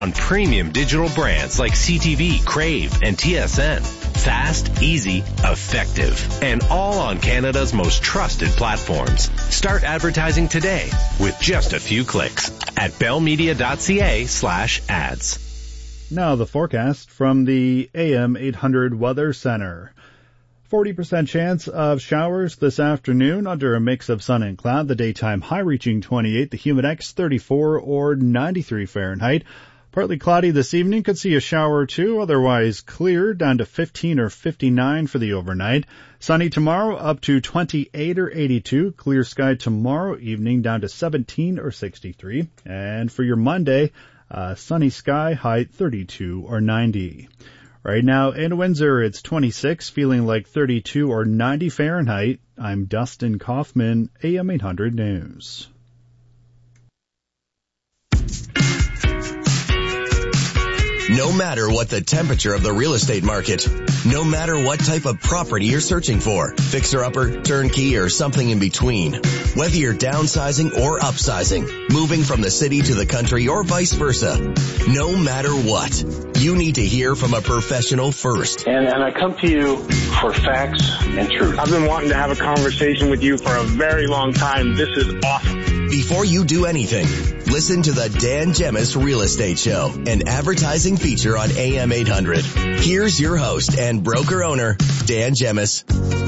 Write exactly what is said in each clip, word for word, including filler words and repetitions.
on premium digital brands like C T V, Crave, and T S N. Fast, easy, effective, and all on Canada's most trusted platforms. Start advertising today with just a few clicks at bellmedia.ca slash ads. Now the forecast from the A M eight hundred Weather Center. forty percent chance of showers this afternoon under a mix of sun and cloud. The daytime high reaching twenty-eight, the humidex thirty-four or ninety-three Fahrenheit. Partly cloudy this evening, could see a shower or two, otherwise clear, down to fifteen or fifty-nine for the overnight. Sunny tomorrow, up to twenty-eight or eighty-two. Clear sky tomorrow evening, down to seventeen or sixty-three. And for your Monday, uh, sunny sky, high thirty-two or ninety. Right now in Windsor, it's twenty-six, feeling like thirty-two or ninety Fahrenheit. I'm Dustin Kaufman, A M eight hundred News. No matter what the temperature of the real estate market, no matter what type of property you're searching for, fixer-upper, turnkey, or something in between, whether you're downsizing or upsizing, moving from the city to the country or vice versa, no matter what, you need to hear from a professional first. And, and I come to you for facts and truth. I've been wanting to have a conversation with you for a very long time. This is awesome. Before you do anything, listen to the Dan Gemis Real Estate Show, an advertising feature on A M eight hundred. Here's your host and broker owner, Dan Gemis.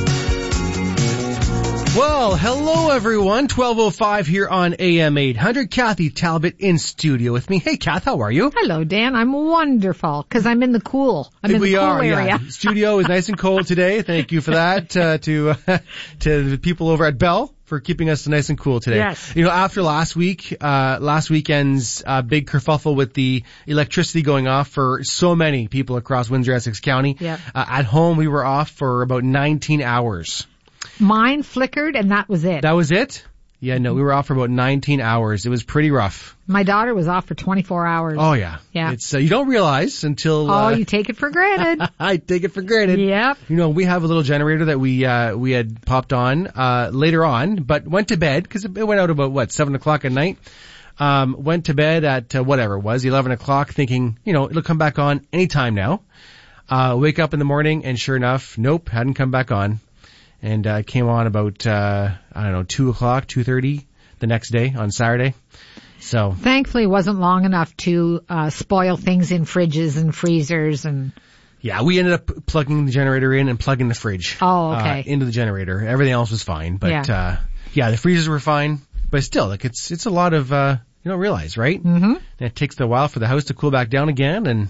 Well, hello everyone. twelve oh five here on A M eight hundred. Kathy Talbot in studio with me. Hey, Kath, how are you? Hello, Dan. I'm wonderful because I'm in the cool. I'm in we the cool are, area. Yeah. Studio is nice and cold today. Thank you for that uh, to uh, to the people over at Bell for keeping us nice and cool today. Yes. You know, after last week, uh, last weekend's uh, big kerfuffle with the electricity going off for so many people across Windsor-Essex County. Yep. Uh, at home, we were off for about nineteen hours. Mine flickered and that was it. That was it? Yeah, no, we were off for about nineteen hours. It was pretty rough. My daughter was off for twenty-four hours. Oh, yeah. Yeah. It's, uh, you don't realize until, Oh, uh, you take it for granted. I take it for granted. Yep. You know, we have a little generator that we, uh, we had popped on, uh, later on, but went to bed, cause it went out about, what, seven o'clock at night. Um, went to bed at, uh, whatever it was, eleven o'clock, thinking, you know, it'll come back on anytime now. Uh, wake up in the morning and sure enough, nope, hadn't come back on. And, uh, came on about, uh, I don't know, two o'clock, two thirty the next day on Saturday. So. Thankfully, it wasn't long enough to, uh, spoil things in fridges and freezers and. Yeah, we ended up plugging the generator in and plugging the fridge. Oh, okay. Uh, into the generator. Everything else was fine. But, yeah. uh, yeah, the freezers were fine. But still, like, it's, it's a lot of, uh, you don't realize, right? Mm-hmm. And it takes a while for the house to cool back down again and,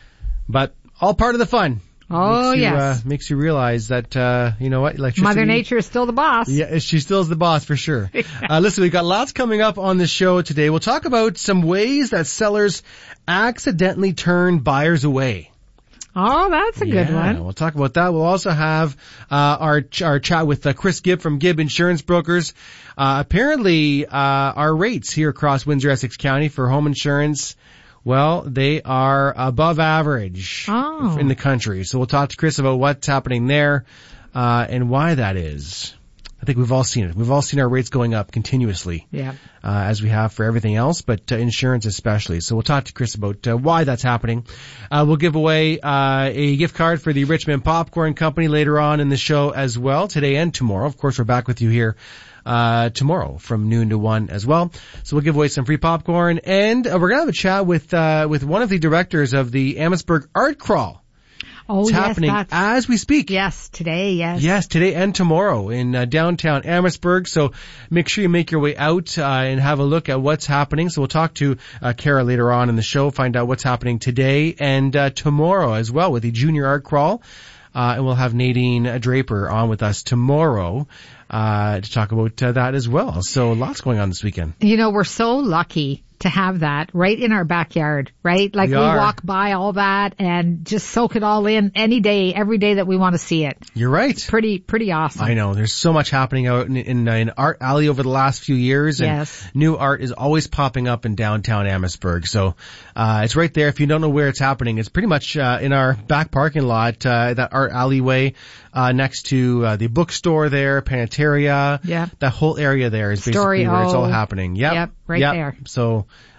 but all part of the fun. Oh, makes you, yes. Uh, makes you realize that, uh, you know what, electricity. Mother Nature is still the boss. Yeah, she still is the boss for sure. uh, listen, we've got lots coming up on the show today. We'll talk about some ways that sellers accidentally turn buyers away. Oh, that's a good yeah, one. We'll talk about that. We'll also have uh, our ch- our chat with uh, Chris Gibb from Gibb Insurance Brokers. Uh, apparently, uh, our rates here across Windsor-Essex County for home insurance, well, they are above average oh. in the country. So we'll talk to Chris about what's happening there uh, and why that is. I think we've all seen it. We've all seen our rates going up continuously, yeah, uh, as we have for everything else, but uh, insurance especially. So we'll talk to Chris about uh, why that's happening. Uh, we'll give away uh, a gift card for the Richmond Popcorn Company later on in the show as well, today and tomorrow. Of course, we're back with you here uh tomorrow from noon to one as well. So we'll give away some free popcorn, and uh, we're gonna have a chat with uh with one of the directors of the Amherstburg Art Crawl. Oh, it's yes, happening that's, as we speak. Yes, today, yes. Yes, today and tomorrow in uh, downtown Amherstburg. So make sure you make your way out uh, and have a look at what's happening. So we'll talk to uh, Kara later on in the show, find out what's happening today and uh, tomorrow as well with the Junior Art Crawl. Uh, and we'll have Nadine Draper on with us tomorrow uh to talk about uh, that as well. So lots going on this weekend. You know, we're so lucky to have that right in our backyard, right? Like we, we walk by all that and just soak it all in any day, every day that we want to see it. You're right. Pretty, pretty awesome. I know. There's so much happening out in, in, in Art Alley over the last few years. And yes. New art is always popping up in downtown Amherstburg. So, uh, it's right there. If you don't know where it's happening, it's pretty much, uh, in our back parking lot, uh, that Art Alleyway, uh, next to, uh, the bookstore there, Planetaria. Yeah. That whole area there is basically Story where it's all O. happening. Yep. Yep. Right yep. there. So,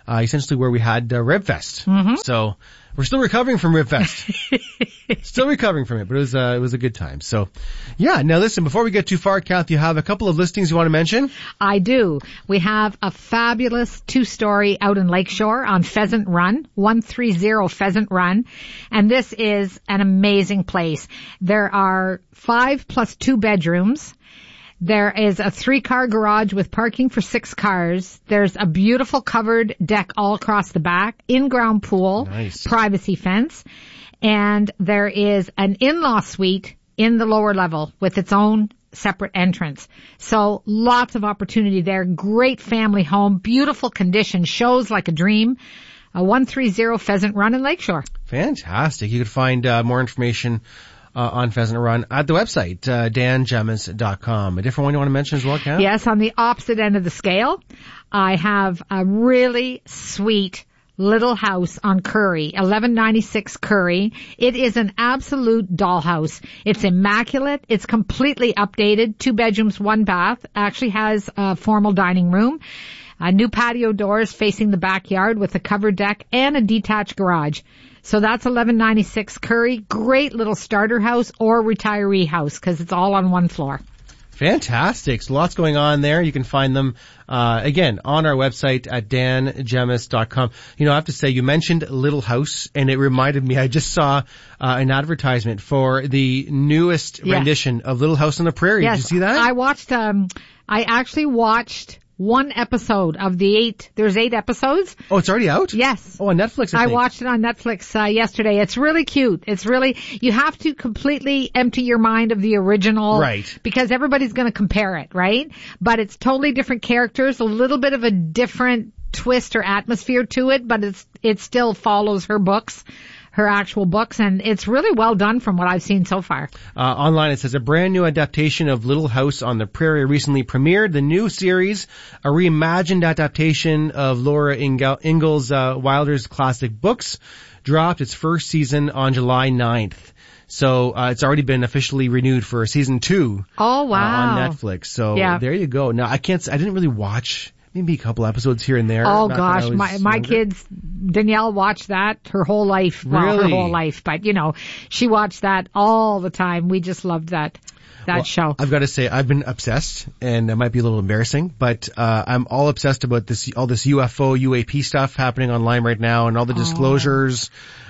uh, essentially where we had uh, RibFest. Mm-hmm. So we're still recovering from RibFest. Still recovering from it, but it was, uh, it was a good time. So yeah, now listen, before we get too far, Kath, you have a couple of listings you want to mention? I do. We have a fabulous two-story out in Lakeshore on Pheasant Run, one thirty Pheasant Run. And this is an amazing place. There are five plus two bedrooms. There is a three-car garage with parking for six cars. There's a beautiful covered deck all across the back, in-ground pool, nice. Privacy fence, and there is an in-law suite in the lower level with its own separate entrance. So lots of opportunity there. Great family home, beautiful condition, shows like a dream. A one thirty Pheasant Run in Lakeshore. Fantastic. You could find uh, more information Uh, on Pheasant Run at the website, uh, dan gemis dot com. A different one you want to mention as well, Kat? Yes, on the opposite end of the scale, I have a really sweet little house on Curry, eleven ninety-six Curry. It is an absolute dollhouse. It's immaculate. It's completely updated. Two bedrooms, one bath. Actually has a formal dining room. Uh, new patio doors facing the backyard with a covered deck and a detached garage. So that's eleven ninety-six Curry. Great little starter house or retiree house because it's all on one floor. Fantastic. So lots going on there. You can find them, uh, again, on our website at dan gemis dot com. You know, I have to say, you mentioned Little House, and it reminded me, I just saw uh, an advertisement for the newest Yes. rendition of Little House on the Prairie. Yes, Did you see that? I watched, um, I actually watched one episode of the eight. There's eight episodes. Oh, it's already out? Yes. Oh, on Netflix, I I think. watched it on Netflix uh, yesterday. It's really cute. It's really, you have to completely empty your mind of the original. Right. Because everybody's going to compare it, right? But it's totally different characters, a little bit of a different twist or atmosphere to it, but it's, it still follows her books. Her actual books, and it's really well done from what I've seen so far. Uh, online it says a brand new adaptation of Little House on the Prairie recently premiered. The new series, a reimagined adaptation of Laura Ingal- Ingalls uh, Wilder's classic books, dropped its first season on July ninth. So uh, it's already been officially renewed for season two. Oh wow! Uh, on Netflix. So yeah. There you go. Now I can't. I didn't really watch. Maybe a couple episodes here and there. Oh back gosh, when I my was my younger. kids, Danielle watched that her whole life. Well, Really? her whole life, but you know, she watched that all the time. We just loved that that Well, show. I've got to say, I've been obsessed, and it might be a little embarrassing, but uh I'm all obsessed about this, all this U F O, U A P stuff happening online right now, and all the disclosures.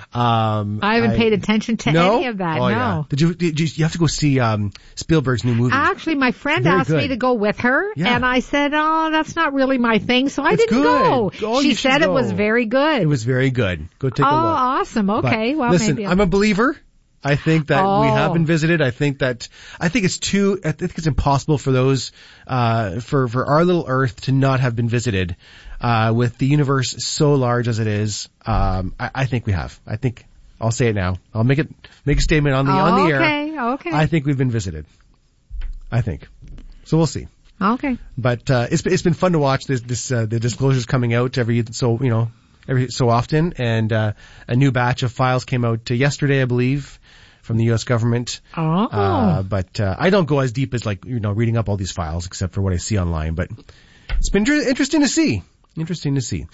Um, I haven't paid attention to no? any of that. Oh, no. yeah. Did you, did you? You have to go see um Spielberg's new movie. Actually, my friend Very asked me good. to go with her, Yeah. and I said, "Oh, that's not really my thing," so I It's didn't good. go. Oh, she you should said it go. was very good. It was very good. Go take oh, a look. awesome. Okay, But well, listen, maybe. I'm a believer. I think that we have Oh. been visited. I think that, I think it's too, I think it's impossible for those, uh, for, for our little Earth to not have been visited, uh, with the universe so large as it is. Um, I, I think we have. I think, I'll say it now. I'll make it, make a statement on the, on the air. Okay, okay. I think we've been visited. I think. So we'll see. Okay. But, uh, it's, it's been fun to watch this, this, uh, the disclosures coming out every, so, you know, every so often. And, uh, a new batch of files came out uh, yesterday, I believe, from the U S government. Oh. Uh, but, uh, I don't go as deep as like, you know, reading up all these files except for what I see online, but it's been inter- interesting to see. Interesting to see.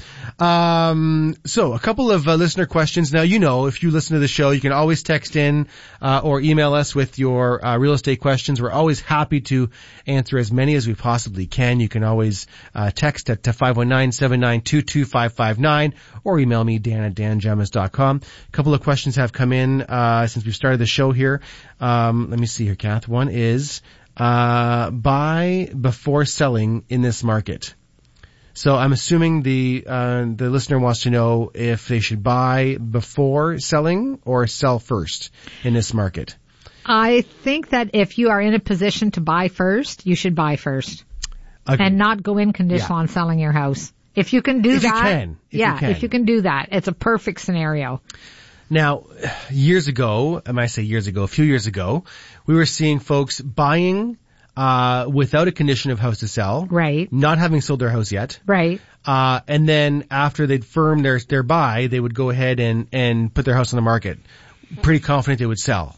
Um, so a couple of uh, listener questions. Now, you know, if you listen to the show, you can always text in, uh, or email us with your, uh, real estate questions. We're always happy to answer as many as we possibly can. You can always, uh, text at five one nine, seven nine two, two five five nine or email me, dan at dan gemis dot com. A couple of questions have come in, uh, since we've started the show here. Um, let me see here, Kath. One is, uh, buy before selling in this market. So I'm assuming the uh, the listener wants to know if they should buy before selling or sell first in this market. I think that if you are in a position to buy first, you should buy first. Agreed. And not go in conditional Yeah. on selling your house. If you can do If you that. can. If you yeah, can. if you can do that. It's a perfect scenario. Now, years ago, I might say years ago, a few years ago, we were seeing folks buying uh without a condition of house to sell. Right. Not having sold their house yet. Right. Uh, and then after they'd firm their, their buy, they would go ahead and, and put their house on the market. Pretty confident they would sell.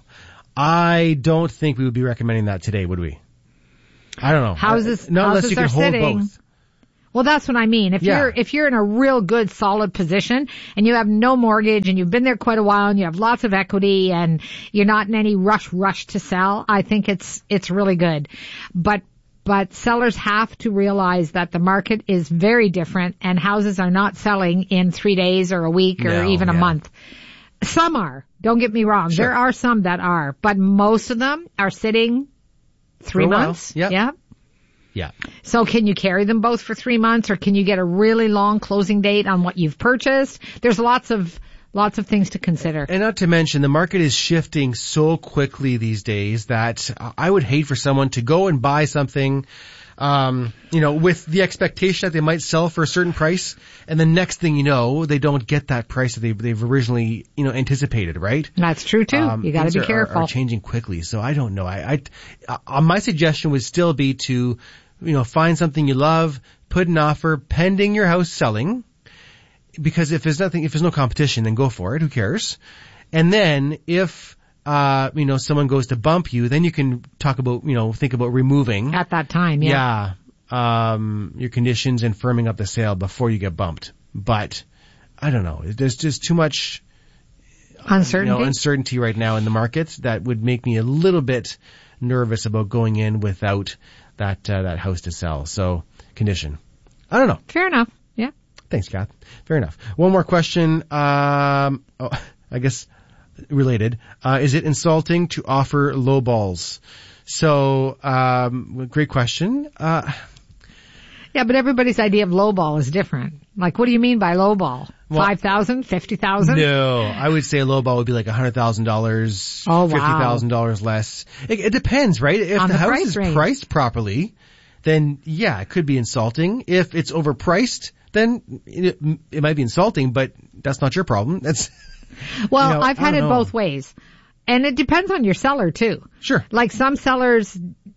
I don't think we would be recommending that today, would we? I don't know. Houses, Not unless houses you can are hold sitting. both. Well, that's what I mean. If Yeah. you're, if you're in a real good, solid position and you have no mortgage and you've been there quite a while and you have lots of equity and you're not in any rush, rush to sell, I think it's, it's really good. But, but sellers have to realize that the market is very different and houses are not selling in three days or a week or No, even a yeah. month. Some are. Don't get me wrong. Sure. There are some that are, but most of them are sitting three For a while. months. Yep. Yeah. Yeah. So can you carry them both for three months or can you get a really long closing date on what you've purchased? There's lots of, lots of things to consider. And not to mention, the market is shifting so quickly these days that I would hate for someone to go and buy something, um, you know, with the expectation that they might sell for a certain price, and the next thing you know, they don't get that price that they, they've originally, you know, anticipated, right? That's true too. Um, you gotta things be are, careful. Are, are changing quickly, so I don't know. I, I, uh, my suggestion would still be to, you know, find something you love, put an offer pending your house selling, because if there's nothing, if there's no competition, then go for it. Who cares? And then if, uh, you know, someone goes to bump you, then you can talk about, you know, think about removing. At that time, yeah. Yeah. Um, your conditions and firming up the sale before you get bumped. But I don't know. There's just too much Uncertainty. You know, uncertainty right now in the market that would make me a little bit nervous about going in without that, uh, that house to sell. So condition. I don't know. Fair enough. Yeah. Thanks, Kath. Fair enough. One more question. Um, oh, I guess related. Uh, is it insulting to offer low balls? So, um, great question. Uh, Yeah, but everybody's idea of lowball is different. Like, what do you mean by lowball? Well, Five thousand, fifty thousand? no, I would say low ball would be like a hundred thousand dollars, Oh, wow. fifty thousand dollars less. It, it depends, right? If On the, the house price is range. priced properly, then yeah, it could be insulting. If it's overpriced, then it, it might be insulting, but that's not your problem. That's Well, You know, I've I had don't it know. both ways. And it depends on your seller too. Sure. Like some sellers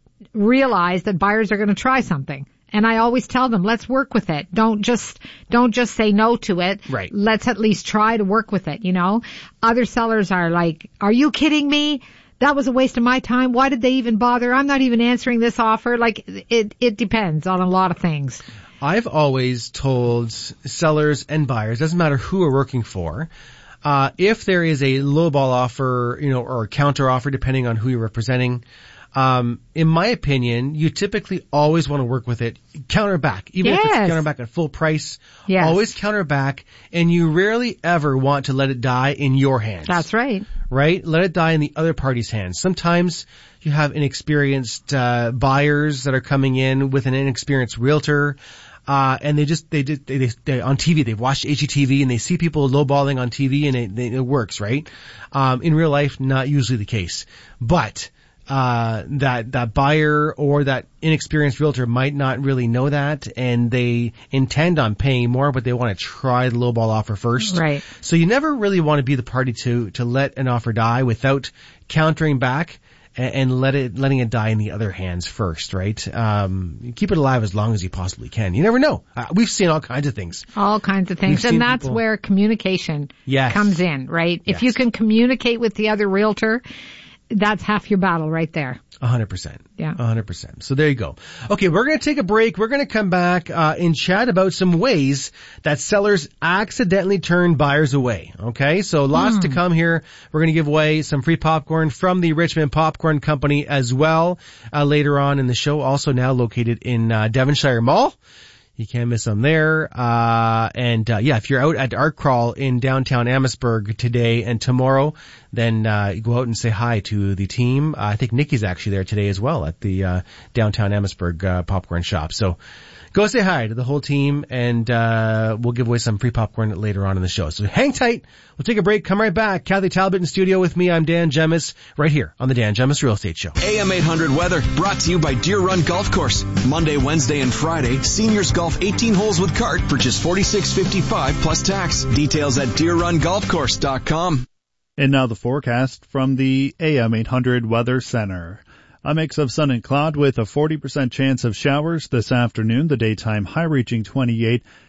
realize that buyers are going to try something. And I always tell them, let's work with it. Don't just, don't just say no to it. Right. Let's at least try to work with it, you know? Other sellers are like, are you kidding me? That was a waste of my time. Why did they even bother? I'm not even answering this offer. Like, it, it depends on a lot of things. I've always told sellers and buyers, doesn't matter who we're working for, uh, if there is a lowball offer, you know, or a counter offer, depending on who you're representing, um, in my opinion, you typically always want to work with it, counter back, even if it's Yes. counter back at full price. Yes. Always counter back, and you rarely ever want to let it die in your hands. That's right. Right? Let it die in the other party's hands. Sometimes you have inexperienced uh, buyers that are coming in with an inexperienced realtor, uh, and they just they just they, they, they on T V they've watched H G T V and they see people lowballing on T V and it, they, it works, right? Um, in real life, not usually the case, but. Uh, that, that buyer or that inexperienced realtor might not really know that and they intend on paying more, but they want to try the lowball offer first. Right. So you never really want to be the party to, to let an offer die without countering back and, and let it, letting it die in the other hands first, right? Um, you keep it alive as long as you possibly can. You never know. Uh, we've seen all kinds of things. All kinds of things. We've seen And that's people- where communication Yes. comes in, right? If Yes. you can communicate with the other realtor, that's half your battle right there. A hundred percent. Yeah. A hundred percent. So there you go. Okay, we're going to take a break. We're going to come back, uh, and chat about some ways that sellers accidentally turn buyers away. Okay, so lots to come here. We're going to give away some free popcorn from the Richmond Popcorn Company as well, uh, later on in the show. Also now located in, uh, Devonshire Mall. You can't miss them there. Uh, and, uh, yeah, if you're out at Art Crawl in downtown Amherstburg today and tomorrow, then, uh, you go out and say hi to the team. Uh, I think Nikki's actually there today as well at the, uh, downtown Amherstburg, uh, popcorn shop. So go say hi to the whole team and, uh, we'll give away some free popcorn later on in the show. So hang tight. We'll take a break. Come right back. Kathy Talbot in studio with me. I'm Dan Gemis right here on the Dan Gemis Real Estate Show. A M eight hundred weather brought to you by Deer Run Golf Course. Monday, Wednesday, and Friday, seniors golf eighteen holes with cart for just forty-six fifty-five plus tax. Details at deer run golf course dot com. And now the forecast from the A M eight hundred Weather Center. A mix of sun and cloud with a forty percent chance of showers this afternoon, the daytime high reaching twenty-eight.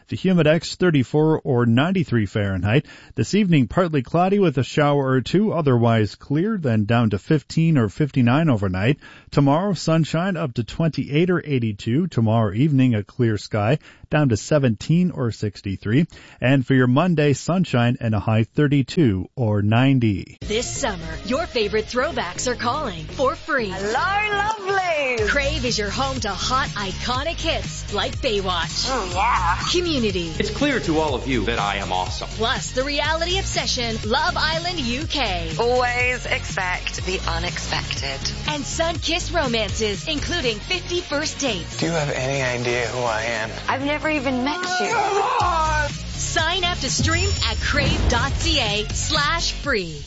The Humidex thirty-four or ninety-three Fahrenheit. This evening partly cloudy with a shower or two, otherwise clear, then down to fifteen or fifty-nine overnight. Tomorrow sunshine up to twenty-eight or eighty-two. Tomorrow evening a clear sky down to seventeen or sixty-three. And for your Monday, sunshine and a high thirty-two or ninety. This summer, your favorite throwbacks are calling for free. Hello, lovely. Crave is your home to hot, iconic hits like Baywatch. Oh, yeah. Community. It's clear to all of you that I am awesome. Plus the reality obsession, Love Island U K. Always expect the unexpected. And sun-kissed romances, including fifty First Dates. Do you have any idea who I am? I've never even met you. Sign up to stream at crave.ca slash free.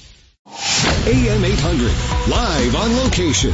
A M eight hundred, live on location.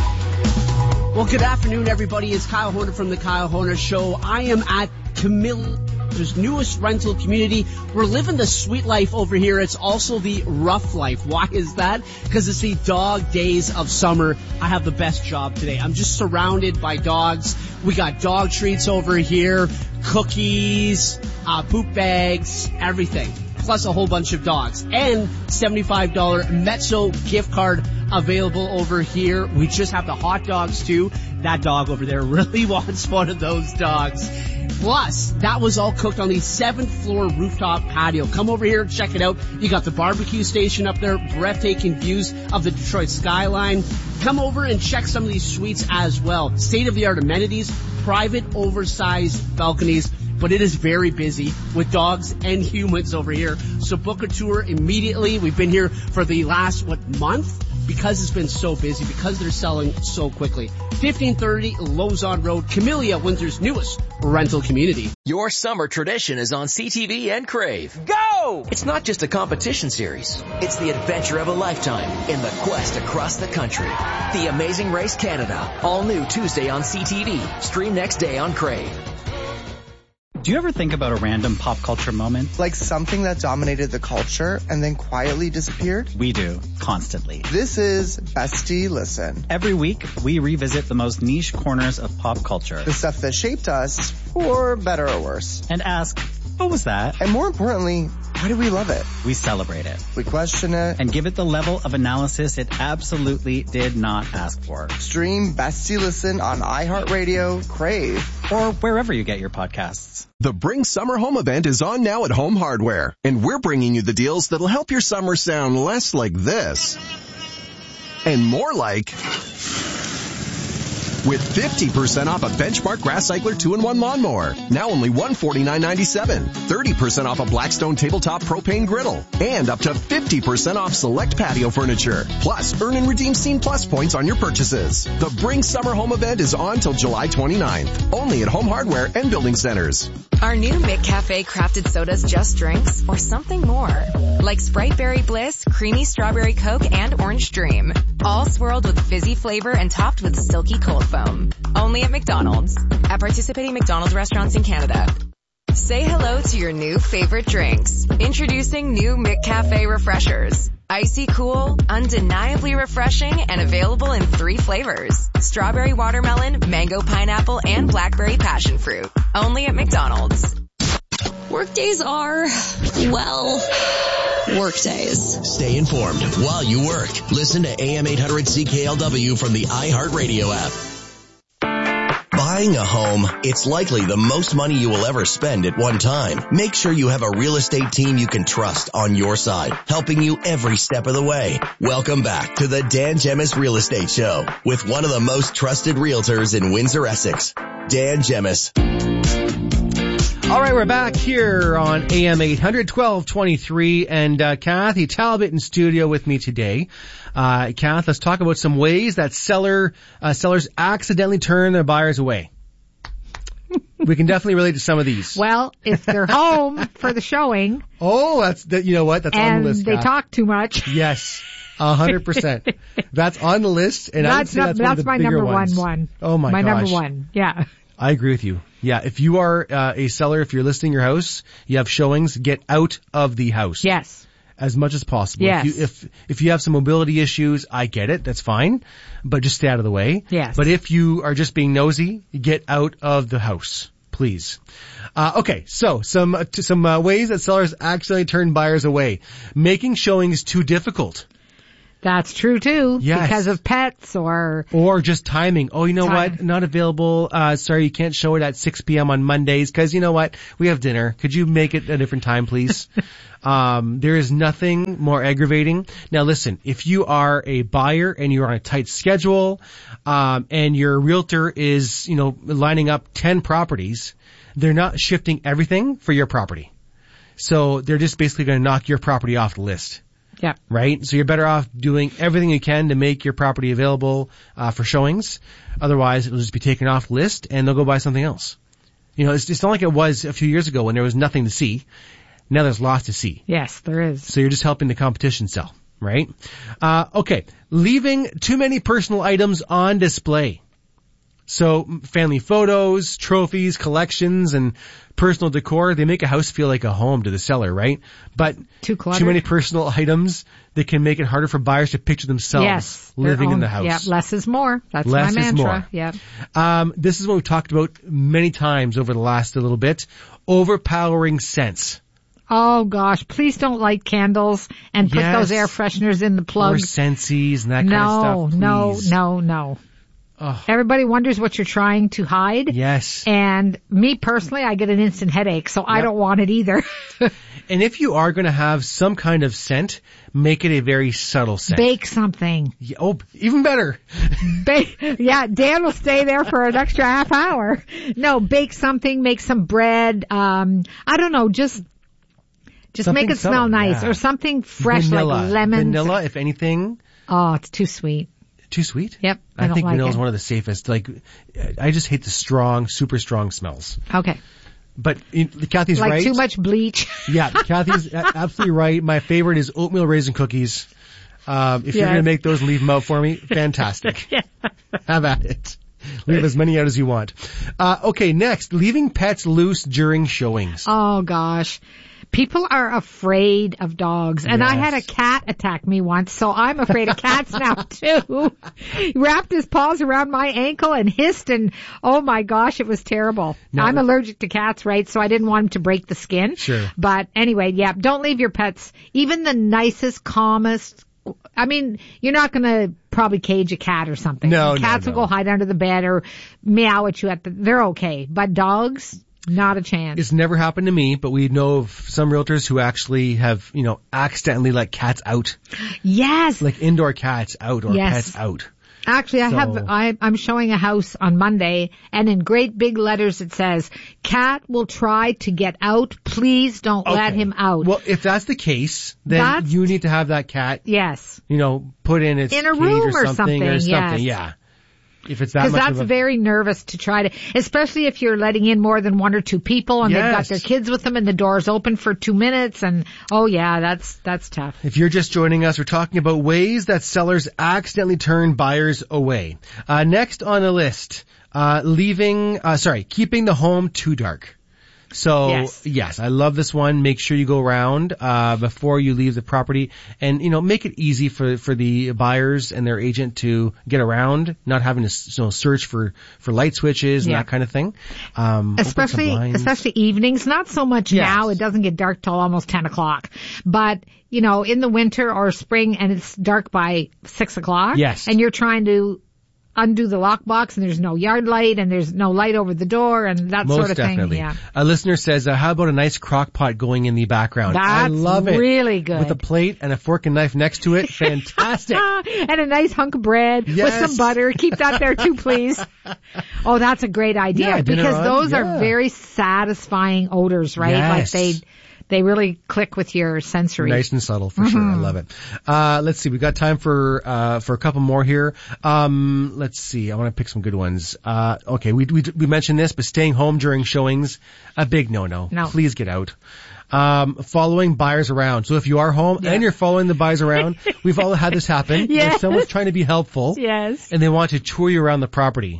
Well, good afternoon, everybody. It's Kyle Horner from the Kyle Horner Show. I am at Camilla's newest rental community. We're living the sweet life over here. It's also the rough life. Why is that? Because it's the dog days of summer. I have the best job today. I'm just surrounded by dogs. We got dog treats over here, cookies, uh, poop bags, everything. Plus a whole bunch of dogs. And seventy-five dollars Mezzo gift card available over here. We just have the hot dogs too. That dog over there really wants one of those dogs. Plus, that was all cooked on the seventh floor rooftop patio. Come over here and check it out. You got the barbecue station up there, breathtaking views of the Detroit skyline. Come over and check some of these suites as well. State-of-the-art amenities, private oversized balconies. But it is very busy with dogs and humans over here. So book a tour immediately. We've been here for the last, what, month? Because it's been so busy, because they're selling so quickly. fifteen thirty Lozon Road, Camellia, Windsor's newest rental community. Your summer tradition is on C T V and Crave. Go! It's not just a competition series. It's the adventure of a lifetime in the quest across the country. The Amazing Race Canada. All new Tuesday on C T V. Stream next day on Crave. Do you ever think about a random pop culture moment? Like something that dominated the culture and then quietly disappeared? We do, constantly. This is Bestie Listen. Every week, we revisit the most niche corners of pop culture. The stuff that shaped us, for better or worse. And ask, what was that? And more importantly, why do we love it? We celebrate it. We question it. And give it the level of analysis it absolutely did not ask for. Stream Bestie Listen on iHeartRadio, Crave, or wherever you get your podcasts. The Bring Summer Home event is on now at Home Hardware, and we're bringing you the deals that'll help your summer sound less like this and more like... With fifty percent off a Benchmark Grass Cycler two in one lawnmower. Now only one hundred forty-nine ninety-seven. thirty percent off a Blackstone tabletop propane griddle. And up to fifty percent off select patio furniture. Plus, earn and redeem Scene Plus points on your purchases. The Bring Summer Home event is on till July twenty-ninth. Only at Home Hardware and Building Centers. Are new McCafe crafted sodas just drinks or something more? Like Sprite Berry Bliss, Creamy Strawberry Coke, and Orange Dream. All swirled with fizzy flavor and topped with silky cold foam. Only at McDonald's. At participating McDonald's restaurants in Canada. Say hello to your new favorite drinks. Introducing new McCafe Refreshers. Icy cool, undeniably refreshing, and available in three flavors. Strawberry watermelon, mango pineapple, and blackberry passion fruit. Only at McDonald's. Workdays are, well, workdays. Stay informed while you work. Listen to A M eight hundred C K L W from the iHeartRadio app. Buying a home, it's likely the most money you will ever spend at one time. Make sure you have a real estate team you can trust on your side, helping you every step of the way. Welcome back to the Dan Gemis Real Estate Show with one of the most trusted realtors in Windsor, Essex, Dan Gemis. All right, we're back here on A M eight hundred, twelve twenty-three, and uh, Kathy Talbot in studio with me today. Uh, Kath, let's talk about some ways that seller uh, sellers accidentally turn their buyers away. We can definitely relate to some of these. Well, if they're home for the showing. Oh, that's that. You know what? That's on the list. And they Kath. talk too much. Yes. A hundred percent. That's on the list, and that's, I would say that's, not, one that's of the my bigger number ones. one one. Oh my, my gosh. My number one. Yeah. I agree with you. Yeah, if you are uh, a seller, if you're listing your house, you have showings, get out of the house. Yes. As much as possible. Yes. If you, if, if you have some mobility issues, I get it. That's fine. But just stay out of the way. Yes. But if you are just being nosy, get out of the house. please. Uh, okay, so some uh, t- some uh, ways that sellers accidentally turn buyers away. Making showings too difficult. That's true too. Yes. Because of pets or... Or just timing. Oh, you know Time. what? Not available. Uh, sorry, you can't show it at six p.m. on Mondays because you know what? We have dinner. Could you make it a different time, please? um, there is nothing more aggravating. Now listen, if you are a buyer and you're on a tight schedule, um, and your realtor is, you know, lining up ten properties, they're not shifting everything for your property. So they're just basically going to knock your property off the list. Yeah. Right? So you're better off doing everything you can to make your property available uh, for showings. Otherwise, it'll just be taken off the list and they'll go buy something else. You know, it's, it's not like it was a few years ago when there was nothing to see. Now there's lots to see. Yes, there is. So you're just helping the competition sell, right? Uh, okay. Leaving too many personal items on display. So family photos, trophies, collections, and personal decor, they make a house feel like a home to the seller, right? But too cluttered. Too many personal items, they can make it harder for buyers to picture themselves yes, living own, in the house. Yeah, less is more. That's less my mantra. Is more. Yeah. Um, this is what we've talked about many times over the last little bit. Overpowering scents. Oh gosh, please don't light candles and put yes. those air fresheners in the plugs. Or Scentsies and that no, kind of stuff. No, please. no, no, no. Oh. Everybody wonders what you're trying to hide. Yes. And me personally, I get an instant headache, so yep. I don't want it either. And if you are going to have some kind of scent, make it a very subtle scent. Bake something. Yeah, oh, even better. Bake, yeah, Dan will stay there for an extra half hour. No, bake something, make some bread. Um, I don't know, just just something make it subtle, smell nice yeah. or something fresh vanilla. like lemons. Vanilla, if anything. Oh, it's too sweet. Too sweet? Yep. I, I don't think like vanilla is it. one of the safest. Like, I just hate the strong, super strong smells. Okay. But you, Kathy's like right. Like too much bleach. Yeah, Kathy's absolutely right. My favorite is oatmeal raisin cookies. Um, if yes. you're going to make those and leave them out for me, fantastic. Yeah. Have at it. Leave as many out as you want. Uh, okay, next, leaving pets loose during showings. Oh gosh. People are afraid of dogs. And yes. I had a cat attack me once, so I'm afraid of cats now too. He wrapped his paws around my ankle and hissed and oh my gosh, it was terrible. No. I'm allergic to cats, right? So I didn't want him to break the skin. Sure. But anyway, yeah, don't leave your pets, even the nicest, calmest, I mean, you're not going to probably cage a cat or something. No, Cats no, no. will go hide under the bed or meow at you at the, they're okay. But dogs, not a chance. It's never happened to me, but we know of some realtors who actually have, you know, accidentally let cats out. Yes. Like indoor cats out or yes. pets out. Actually, I so. have, I, I'm showing a house on Monday and in great big letters it says, cat will try to get out. Please don't okay. let him out. Well, if that's the case, then that's, you need to have that cat, yes, you know, put in its in a cage room or or something, something, or something. yes. Yeah. If it's that Because much that's of a... very nervous to try to, especially if you're letting in more than one or two people and yes. they've got their kids with them and the door's open for two minutes and, oh yeah, that's, that's tough. If you're just joining us, we're talking about ways that sellers accidentally turn buyers away. Uh, next on the list, uh, leaving, uh, sorry, keeping the home too dark. So, yes. yes, I love this one. Make sure you go around, uh, before you leave the property and, you know, make it easy for, for the buyers and their agent to get around, not having to, you know, search for, for light switches and yeah. that kind of thing. Um, especially, especially evenings, not so much yes. now. It doesn't get dark till almost ten o'clock, but you know, in the winter or spring and it's dark by six o'clock. Yes. And you're trying to undo the lockbox and there's no yard light and there's no light over the door and that Most sort of definitely. thing. Yeah. A listener says, uh, how about a nice crock pot going in the background? That's I love it. really good. With a plate and a fork and knife next to it. Fantastic. And a nice hunk of bread yes. with some butter. Keep that there too, please. Oh, that's a great idea yeah, because on, those yeah. are very satisfying odors, right? Yes. Like they They really click with your sensory. Nice and subtle for mm-hmm. sure. I love it. Uh, let's see. We've got time for, uh, for a couple more here. Um, let's see. I want to pick some good ones. Uh, okay. We, we, we mentioned this, but staying home during showings, a big no-no. No. Please get out. Um, following buyers around. So if you are home yeah. and you're following the buyers around, we've all had this happen. Yes. Where someone's trying to be helpful. Yes. And they want to tour you around the property.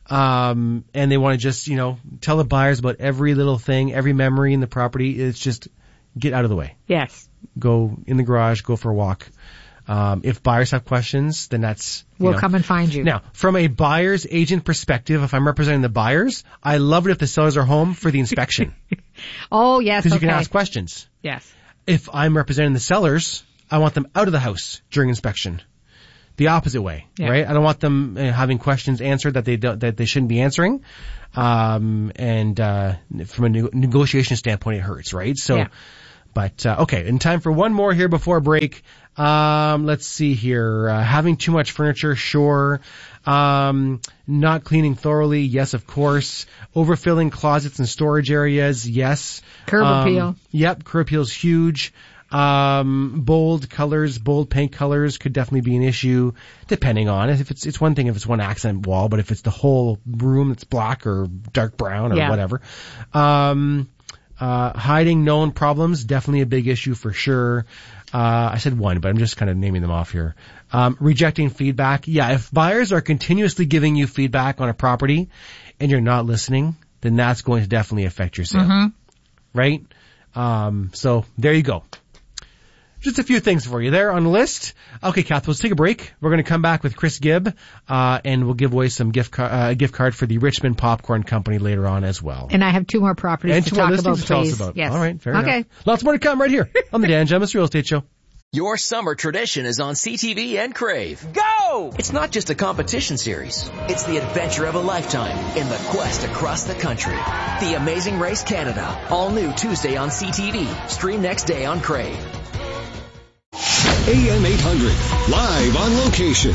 Um, and they want to just, you know, tell the buyers about every little thing, every memory in the property. It's just, get out of the way. Yes. Go in the garage, go for a walk. Um, if buyers have questions, then that's, you We'll know. come and find you. Now, from a buyer's agent perspective, if I'm representing the buyers, I love it if the sellers are home for the inspection. Oh, yes. Because okay. you can ask questions. Yes. If I'm representing the sellers, I want them out of the house during inspection. The opposite way, Yeah. right? I don't want them uh, having questions answered that they don't, that they shouldn't be answering. Um, and, uh, from a ne- negotiation standpoint, it hurts, right? So, Yeah. but, uh, okay. In time for one more here before break. Um, let's see here. Uh, having too much furniture, sure. Um, not cleaning thoroughly, yes, of course. Overfilling closets and storage areas, yes. Curb Um, appeal. Yep, curb appeal's huge. Um, bold colors, bold paint colors could definitely be an issue, depending on it. If it's, it's one thing if it's one accent wall, but if it's the whole room that's black or dark brown or Yeah. whatever. Um, uh, hiding known problems, definitely a big issue for sure. Uh, I said one, but I'm just kind of naming them off here. Um, rejecting feedback. Yeah, if buyers are continuously giving you feedback on a property and you're not listening, then that's going to definitely affect your sale. Mm-hmm. Right? Um, so there you go. Just a few things for you there on the list. Okay, Kath, let's take a break. We're going to come back with Chris Gibb, uh, and we'll give away some gift, car- uh, gift card for the Richmond Popcorn Company later on as well. And I have two more properties And to two more talk listings about, to tell us please. about. Yes. All right, fair okay. enough. Lots more to come right here on the Dan Gemus Real Estate Show. Your summer tradition is on C T V and Crave. Go! It's not just a competition series. It's the adventure of a lifetime in the quest across the country. The Amazing Race Canada. All new Tuesday on C T V. Stream next day on Crave. A M eight hundred, live on location.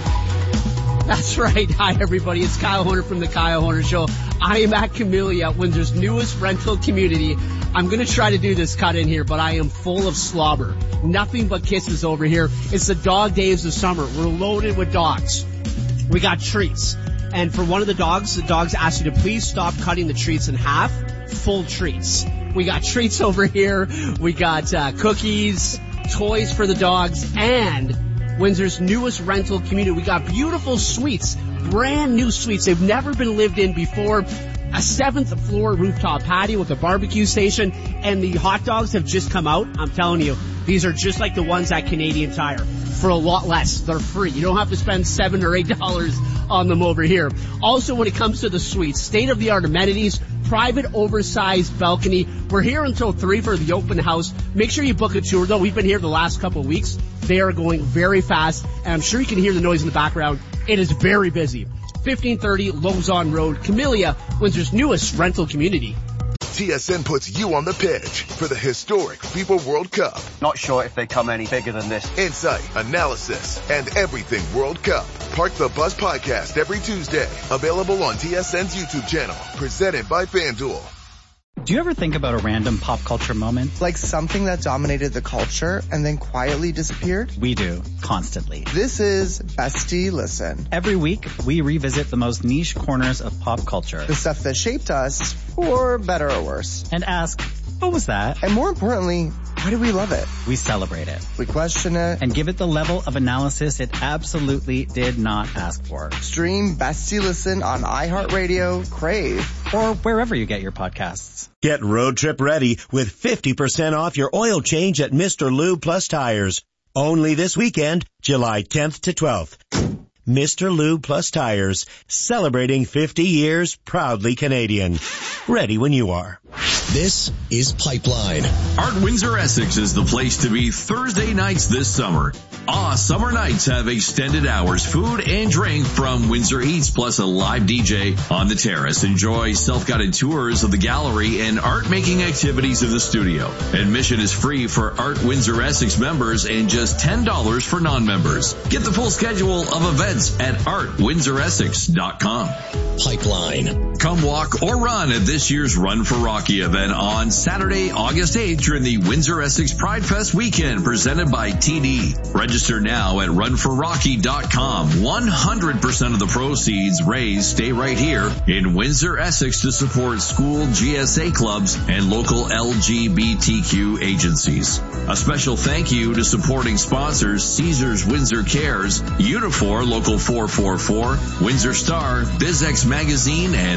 That's right. Hi, everybody. It's Kyle Horner from the Kyle Horner Show. I am at Camellia, Windsor's newest rental community. I'm going to try to do this cut in here, but I am full of slobber. Nothing but kisses over here. It's the dog days of summer. We're loaded with dogs. We got treats. And for one of the dogs, the dogs asked you to please stop cutting the treats in half. Full treats. We got treats over here. We got uh, cookies, toys for the dogs, and Windsor's newest rental community. We got beautiful suites, brand new suites. They've never been lived in before. A seventh floor rooftop patio with a barbecue station, and the hot dogs have just come out. I'm telling you, these are just like the ones at Canadian Tire for a lot less. They're free. You don't have to spend seven or eight dollars on them over here. Also, when it comes to the suites, state-of-the-art amenities, private oversized balcony. We're here until three for the open house. Make sure you book a tour, though. We've been here the last couple of weeks. They are going very fast, and I'm sure you can hear the noise in the background. It is very busy. fifteen thirty Lozon Road, Camellia, Windsor's newest rental community. T S N puts you on the pitch for the historic FIFA World Cup. Not sure if they come any bigger than this. Insight, analysis, and everything World Cup. Park the Bus podcast every Tuesday. Available on T S N's YouTube channel. Presented by FanDuel. Do you ever think about a random pop culture moment? Like something that dominated the culture and then quietly disappeared? We do, constantly. This is Bestie Listen. Every week, we revisit the most niche corners of pop culture. The stuff that shaped us, for better or worse. And ask, what was that? And more importantly, why do we love it? We celebrate it. We question it. And give it the level of analysis it absolutely did not ask for. Stream Bestie Listen on iHeartRadio, Crave, or wherever you get your podcasts. Get road trip ready with fifty percent off your oil change at Mister Lube Plus Tires. Only this weekend, July tenth to twelfth. Mister Lube Plus Tires, celebrating fifty years, proudly Canadian. Ready when you are. This is Pipeline. Art Windsor Essex is the place to be Thursday nights this summer. Ah, summer nights have extended hours, food and drink from Windsor Eats, plus a live D J on the terrace. Enjoy self-guided tours of the gallery and art-making activities in the studio. Admission is free for Art Windsor Essex members and just ten dollars for non-members. Get the full schedule of events at art windsor essex dot com. Pipeline. Come walk or run at this year's Run for Rocky event on Saturday, August eighth during the Windsor Essex Pride Fest weekend presented by T D. Register now at run for rocky dot com. one hundred percent of the proceeds raised stay right here in Windsor, Essex to support school G S A clubs and local L G B T Q agencies. A special thank you to supporting sponsors Caesars Windsor Cares, Unifor Local four four four, Windsor Star, BizX Magazine, and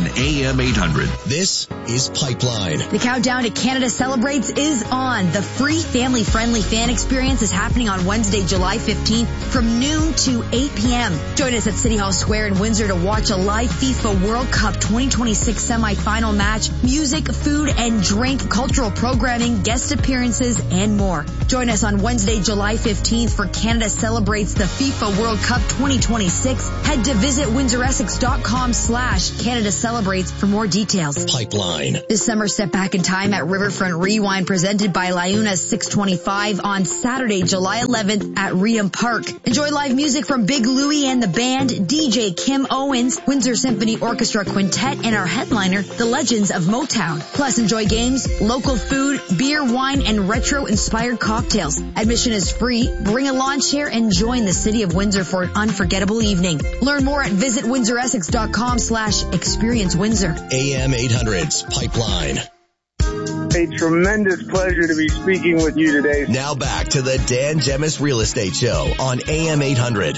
A M eight hundred. This is Pipeline. The countdown to Canada Celebrates is on. The free family-friendly fan experience is happening on Wednesday, July fifteenth from noon to eight p.m. Join us at City Hall Square in Windsor to watch a live FIFA World Cup twenty twenty-six semifinal match, music, food and drink, cultural programming, guest appearances, and more. Join us on Wednesday, July fifteenth for Canada Celebrates the FIFA World Cup twenty twenty-six. Head to visit windsor essex dot com slash Canada Celebrates for more details. Pipeline. This summer, step back in time at Riverfront Rewind presented by Liuna's six twenty-five on Saturday, July eleventh at Reham Park. Enjoy live music from Big Louie and the band, D J Kim Owens, Windsor Symphony Orchestra Quintet, and our headliner, the Legends of Motown. Plus, enjoy games, local food, beer, wine, and retro-inspired cocktails. Admission is free. Bring a lawn chair and join the City of Windsor for an unforgettable evening. Learn more at visit windsor essex dot com slash experience Windsor. A M eight hundred's Pipeline. A tremendous pleasure to be speaking with you today. Now back to the Dan Gemis Real Estate Show on A M eight hundred.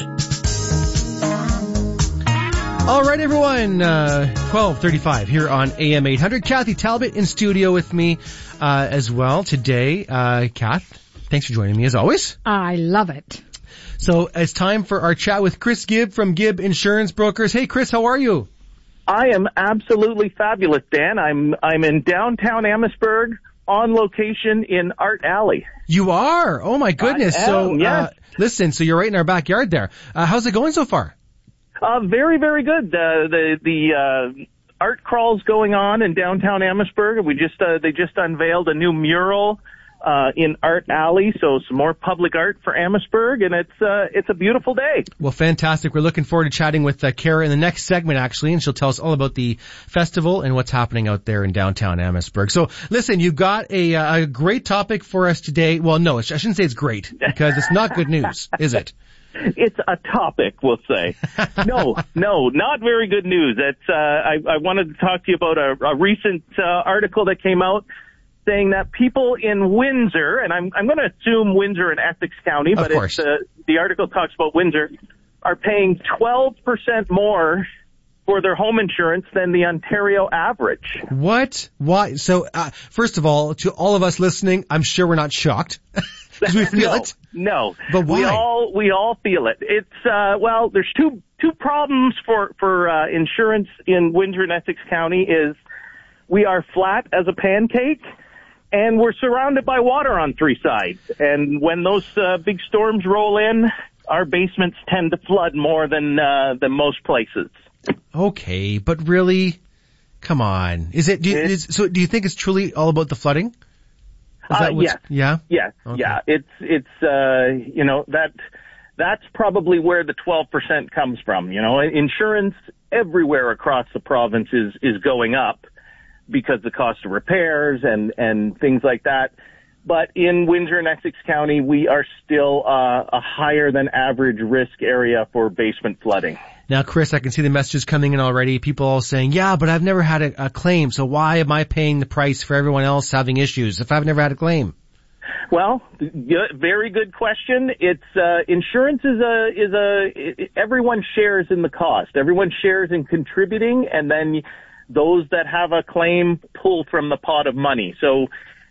All right, everyone, uh, twelve thirty-five here on A M eight hundred. Kathy Talbot in studio with me uh, as well today. Uh, Kath, thanks for joining me as always. I love it. So it's time for our chat with Chris Gibb from Gibb Insurance Brokers. Hey, Chris, how are you? I am absolutely fabulous, Dan. I'm I'm in downtown Amherstburg on location in Art Alley. You are? Oh, my goodness. I am, so, yes. uh, listen, so you're right in our backyard there. Uh, how's it going so far? Uh, very, very good. Uh, the the uh, art crawl's going on in downtown Amherstburg. We just uh, they just unveiled a new mural uh in Art Alley, so some more public art for Amherstburg, and it's uh it's a beautiful day. Well, fantastic. We're looking forward to chatting with uh, Kara in the next segment, actually, and she'll tell us all about the festival and what's happening out there in downtown Amherstburg. So, listen, you've got a, uh, a great topic for us today. Well, no, I shouldn't say it's great, because it's not good news, is it? It's a topic, we'll say. No, no, not very good news. It's, uh, I, I wanted to talk to you about a, a recent uh, article that came out saying that people in Windsor, and I'm, I'm going to assume Windsor and Essex County, but it's, uh, the article talks about Windsor, are paying twelve percent more for their home insurance than the Ontario average. What? Why? So, uh, first of all, to all of us listening, I'm sure we're not shocked. Because we feel no, it. No. But why? We all, we all feel it. It's, uh, well, there's two, two problems for, for, uh, insurance in Windsor and Essex County is we are flat as a pancake, and we're surrounded by water on three sides. And when those uh, big storms roll in, our basements tend to flood more than uh, than most places. Okay, but really, come on. Is it? Do you, is, so, do you think it's truly all about the flooding? Is uh, that what's, yeah. Yeah. Yeah. Okay. Yeah. It's it's uh, you know that that's probably where the twelve percent comes from. You know, insurance everywhere across the province is is going up, because the cost of repairs and, and things like that. But in Windsor and Essex County, we are still uh, a higher than average risk area for basement flooding. Now, Chris, I can see the messages coming in already. People all saying, yeah, but I've never had a, a claim, so why am I paying the price for everyone else having issues if I've never had a claim? Well, very good question. It's uh, insurance is a is a everyone shares in the cost. Everyone shares in contributing, and then those that have a claim pull from the pot of money. So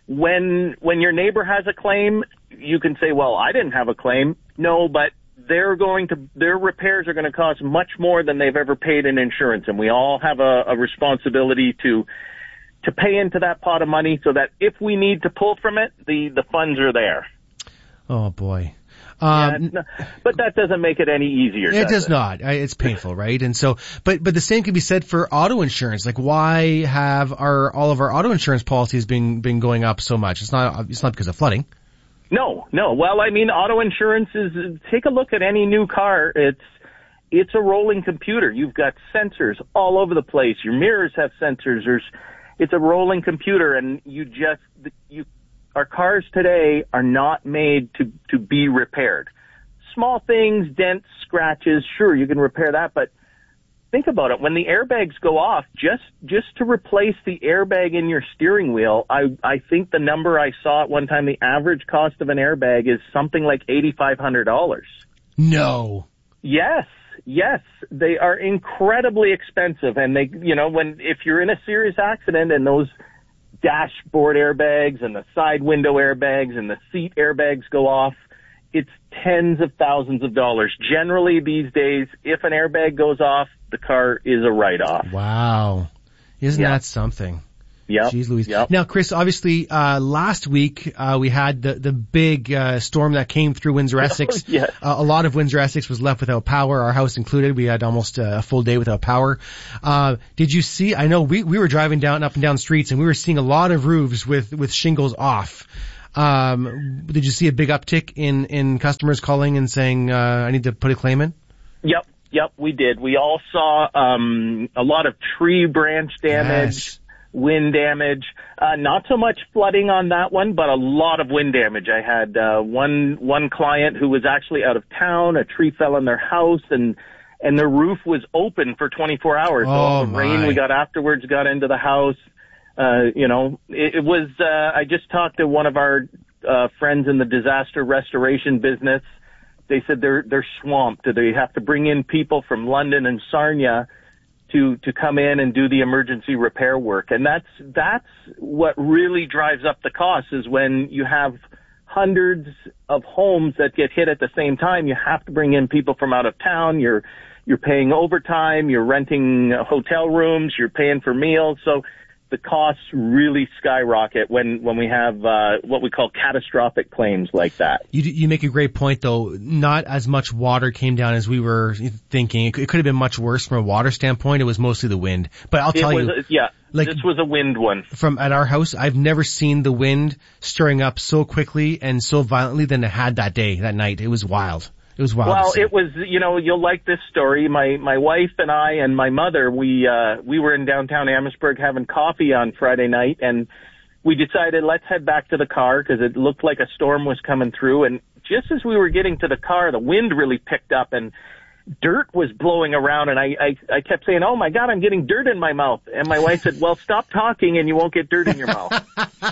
when when your neighbor has a claim, you can say, well, I didn't have a claim. No, but they're going to, their repairs are going to cost much more than they've ever paid in insurance. And we all have a, a responsibility to to pay into that pot of money so that if we need to pull from it, the, the funds are there. Oh, boy. Um, yeah, not, but that doesn't make it any easier. It does, does it? not. It's painful, right? And so, but but the same can be said for auto insurance. Like, why have our all of our auto insurance policies been been going up so much? It's not. It's not because of flooding. No, no. Well, I mean, auto insurance is. Take a look at any new car. It's it's a rolling computer. You've got sensors all over the place. Your mirrors have sensors. There's, it's a rolling computer, and you just you. Our cars today are not made to, to be repaired. Small things, dents, scratches, sure, you can repair that, but think about it. When the airbags go off, just, just to replace the airbag in your steering wheel, I, I think the number I saw at one time, the average cost of an airbag is something like eight thousand five hundred dollars. No. Yes. yes, they are incredibly expensive. And they, you know, when, if you're in a serious accident and those dashboard airbags and the side window airbags and the seat airbags go off, it's tens of thousands of dollars. Generally these days, if an airbag goes off, the car is a write-off. Wow. Isn't Yep. that something? Yep. Jeez Louise. Yep. Now, Chris, obviously, uh, last week, uh, we had the, the big, uh, storm that came through Windsor-Essex. Oh, yes. uh, a lot of Windsor-Essex was left without power, our house included. We had almost a full day without power. Uh, did you see, I know we, we were driving down, up and down streets and we were seeing a lot of roofs with, with shingles off. Um, did you see a big uptick in, in customers calling and saying, uh, I need to put a claim in? Yep. Yep, we did. We all saw, um, a lot of tree branch damage. Yes. Wind damage, uh, not so much flooding on that one, but a lot of wind damage. I had, uh, one, one client who was actually out of town. A tree fell on their house and, and the roof was open for twenty-four hours. Oh, so all the my. rain we got afterwards got into the house. Uh, you know, it, it was, uh, I just talked to one of our, uh, friends in the disaster restoration business. They said they're, they're swamped. They have to bring in people from London and Sarnia to, to come in and do the emergency repair work. And that's, that's what really drives up the cost is when you have hundreds of homes that get hit at the same time. You have to bring in people from out of town. You're, you're paying overtime. You're renting hotel rooms. You're paying for meals. So the costs really skyrocket when, when we have, uh, what we call catastrophic claims like that. You, you make a great point though. Not as much water came down as we were thinking. It could have been much worse from a water standpoint. It was mostly the wind. But I'll tell it was, you. Yeah. Like, this was a wind one. From at our house, I've never seen the wind stirring up so quickly and so violently than it had that day, that night. It was wild. It was wild. Well, it was, you know, you'll like this story. My, my wife and I and my mother, we, uh, we were in downtown Amherstburg having coffee on Friday night and we decided let's head back to the car because it looked like a storm was coming through. And just as we were getting to the car, the wind really picked up and dirt was blowing around. And I, I, I kept saying, oh my God, I'm getting dirt in my mouth. And my wife said, well, stop talking and you won't get dirt in your mouth.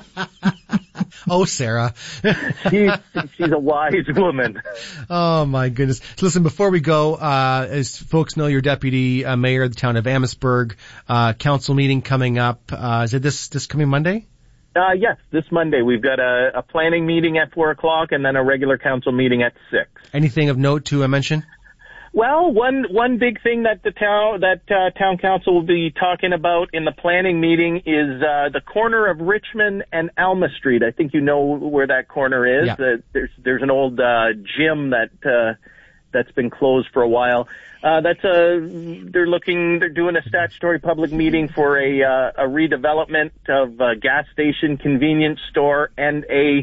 Oh, Sarah. she's, she's a wise woman. Oh, my goodness. So listen, before we go, uh, as folks know, you're deputy uh, mayor of the town of Amherstburg, uh, council meeting coming up. Uh, is it this, this coming Monday? Uh, yes, this Monday. We've got a, a planning meeting at four o'clock and then a regular council meeting at six. Anything of note to uh, mention? Well, one one big thing that the town that uh, town council will be talking about in the planning meeting is uh, the corner of Richmond and Alma Street. I think you know where that corner is. Yeah. Uh, there's there's an old uh, gym that uh, that's been closed for a while. Uh, that's a they're looking they're doing a statutory public meeting for a uh, a redevelopment of a gas station, convenience store, and a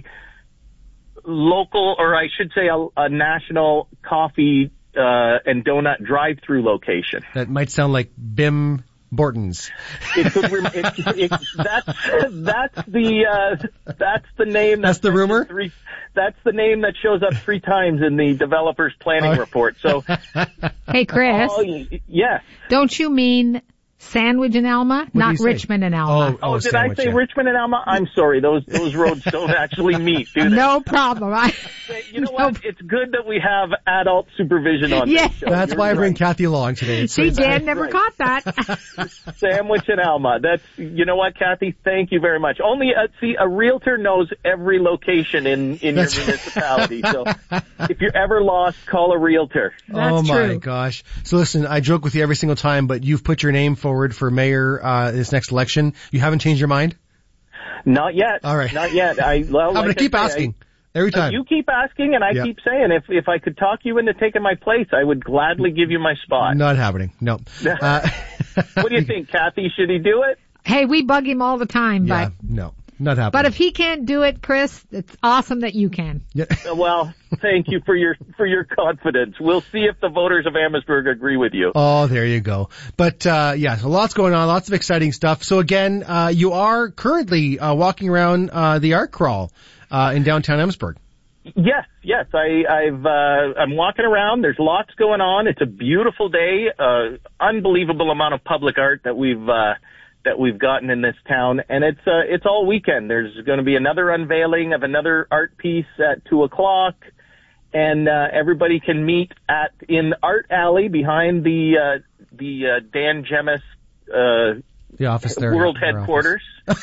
local, or I should say, a, a national coffee Uh, and donut drive-through location. That might sound like Bim Borton's. It could, rem- it, it, that's that's the uh, that's the name. That's the rumor. Three, that's the name that shows up three times in the developer's planning Oh. report. So, Hey, Chris. oh, y- yes. Don't you mean Sandwich and Alma, do not you say? Richmond and Alma? Oh, oh, did sandwich, I say yeah. Richmond and Alma? I'm sorry. Those those roads don't actually meet, do they? No problem. I, You know what? It's good that we have adult supervision on Yeah. this show. That's You're why I bring right. Kathy along today. It's- see, it's- Dan never right. caught that. Sandwich and Alma. That's, you know what, Kathy? Thank you very much. Only, uh, see, a realtor knows every location in, in your That's- municipality. So if you're ever lost, call a realtor. That's oh my true. gosh. So listen, I joke with you every single time, but you've put your name forward for mayor, uh, this next election. You haven't changed your mind? Not yet. All right. Not yet. I, well, I'm like going to keep I say, asking every I, time. you keep asking and I Yeah. keep saying if, if I could talk you into taking my place, I would gladly give you my spot. Not happening. No. Uh, What do you think, Kathy? Should he do it? Hey, we bug him all the time, yeah, but no, not happening. but if he can't do it, Chris, it's awesome that you can. Yeah. Well, thank you for your, for your confidence. We'll see if the voters of Amherstburg agree with you. Oh, there you go. But, uh, yeah, so lots going on, lots of exciting stuff. So again, uh, you are currently, uh, walking around, uh, the Art Crawl, uh, in downtown Amherstburg. Yes, yes. I, I've, uh, I'm walking around. There's lots going on. It's a beautiful day. Uh, unbelievable amount of public art that we've, uh, that we've gotten in this town. And it's, uh, it's all weekend. There's going to be another unveiling of another art piece at two o'clock. and uh, everybody can meet at in Art Alley behind the uh, the uh, Dan Gemis uh, the office there, World Headquarters.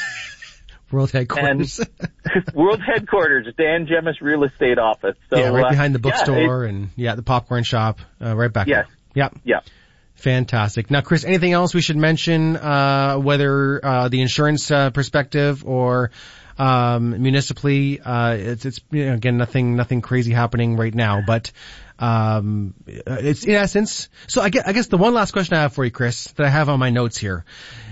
World Headquarters. And World Headquarters, Dan Gemis Real Estate Office. So, yeah, right behind the uh, bookstore yeah, and yeah, the popcorn shop, uh, right back yes. there. Yep. Yeah. Fantastic. Now, Chris, anything else we should mention, uh, whether, uh, the insurance, uh, perspective or, um, municipally? Uh, it's, it's, you know, again, nothing, nothing crazy happening right now, but, um, it's in essence. So I guess, I guess the one last question I have for you, Chris, that I have on my notes here.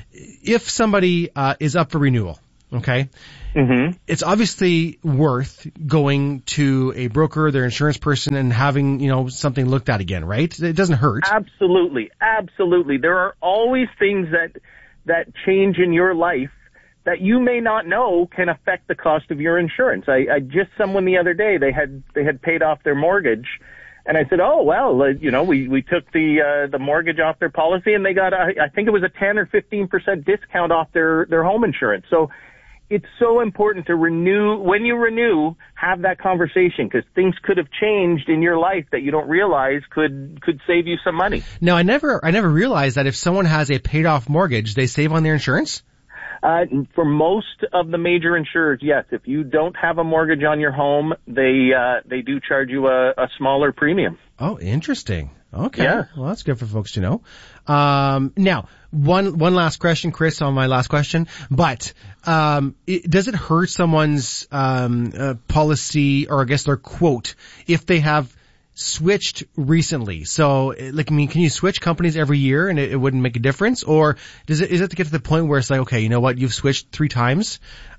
If somebody, uh, is up for renewal, okay? Mm-hmm. It's obviously worth going to a broker, their insurance person, and having, you know, something looked at again, right? It doesn't hurt. Absolutely. Absolutely. There are always things that, that change in your life that you may not know can affect the cost of your insurance. I, I just, someone the other day, they had, they had paid off their mortgage. And I said, oh, well, uh, you know, we, we took the, uh, the mortgage off their policy and they got, a, I think it was a ten or fifteen percent discount off their, their home insurance. So, it's so important to renew. When you renew, have that conversation because things could have changed in your life that you don't realize could could save you some money. Now, I never I never realized that if someone has a paid off mortgage, they save on their insurance. Uh, for most of the major insurers, yes. If you don't have a mortgage on your home, they uh, they do charge you a, a smaller premium. Oh, interesting. Okay. Yeah. Well, that's good for folks to know. Um, now, one, one last question, Chris, on my last question, but, um, it, does it hurt someone's, um, uh, policy or I guess their quote if they have switched recently? So, like, I mean, can you switch companies every year and it, it wouldn't make a difference? Or does it, is it to get to the point where it's like, okay, you know what, you've switched three times,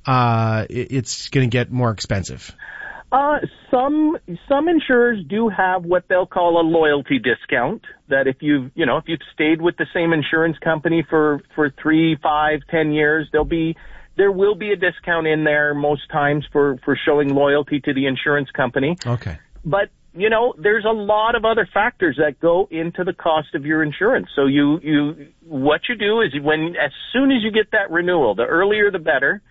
uh, it, it's gonna get more expensive? Uh, some, some insurers do have what they'll call a loyalty discount, that if you've, you know, if you've stayed with the same insurance company for, for three, five, ten years, there'll be, there will be a discount in there most times for, for showing loyalty to the insurance company. Okay. But, you know, there's a lot of other factors that go into the cost of your insurance. So you, you, what you do is when, as soon as you get that renewal, the earlier the better,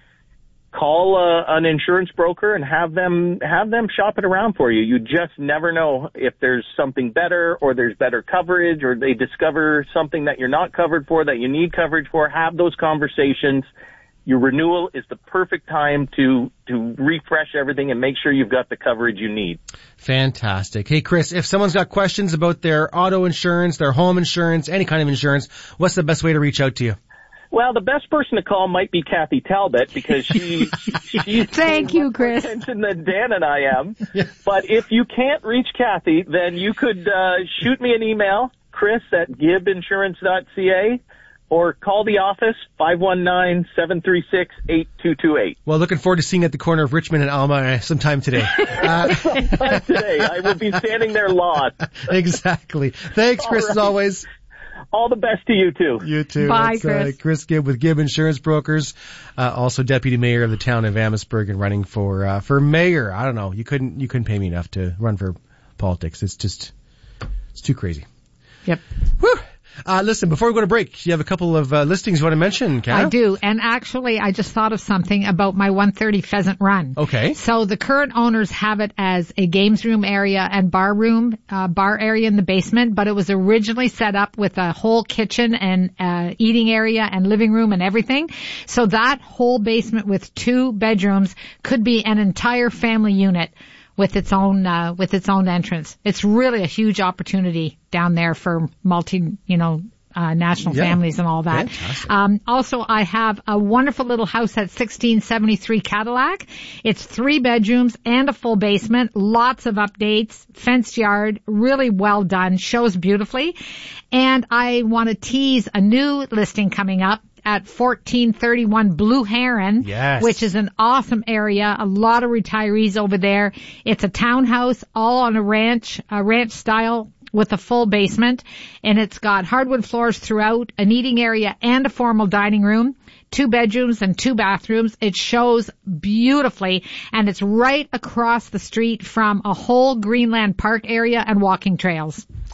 call uh, an insurance broker and have them have them shop it around for you. You just never know if there's something better or there's better coverage or they discover something that you're not covered for that you need coverage for. Have those conversations. Your renewal is the perfect time to to refresh everything and make sure you've got the coverage you need. Fantastic. Hey, Chris, if someone's got questions about their auto insurance, their home insurance, any kind of insurance, what's the best way to reach out to you? Well, the best person to call might be Kathy Talbot because she she's Thank you, Chris. More attention than Dan and I am. Yeah. But if you can't reach Kathy, then you could uh, shoot me an email, Chris at gibb insurance dot c a, or call the office five one nine, seven three six, eight two two eight. Well, looking forward to seeing you at the corner of Richmond and Alma sometime today. Uh, sometime today, I will be standing there lost. Exactly. Thanks, Chris, right. As always. All the best to you, too. You, too. Bye, That's, Chris. Uh, Chris Gibb with Gibb Insurance Brokers, uh, also Deputy Mayor of the town of Amherstburg and running for, uh, for mayor. I don't know. You couldn't, you couldn't pay me enough to run for politics. It's just, it's too crazy. Yep. Whew. Uh, listen, before we go to break, you have a couple of uh, listings you want to mention, Kat? I do. And actually, I just thought of something about my one thirty Pheasant Run. Okay. So the current owners have it as a games room area and bar room, uh, bar area in the basement, but it was originally set up with a whole kitchen and uh, eating area and living room and everything. So that whole basement with two bedrooms could be an entire family unit with its own, uh, with its own entrance. It's really a huge opportunity down there for multi, you know, uh, national yeah. families and all that. Fantastic. Um, also I have a wonderful little house at sixteen seventy-three Cadillac. It's three bedrooms and a full basement, lots of updates, fenced yard, really well done, shows beautifully. And I want to tease a new listing coming up at fourteen thirty-one Blue Heron, yes. which is an awesome area. A lot of retirees over there. It's a townhouse all on a ranch, a ranch style with a full basement. And it's got hardwood floors throughout, an eating area and a formal dining room, two bedrooms and two bathrooms. It shows beautifully and it's right across the street from a whole Greenland Park area and walking trails.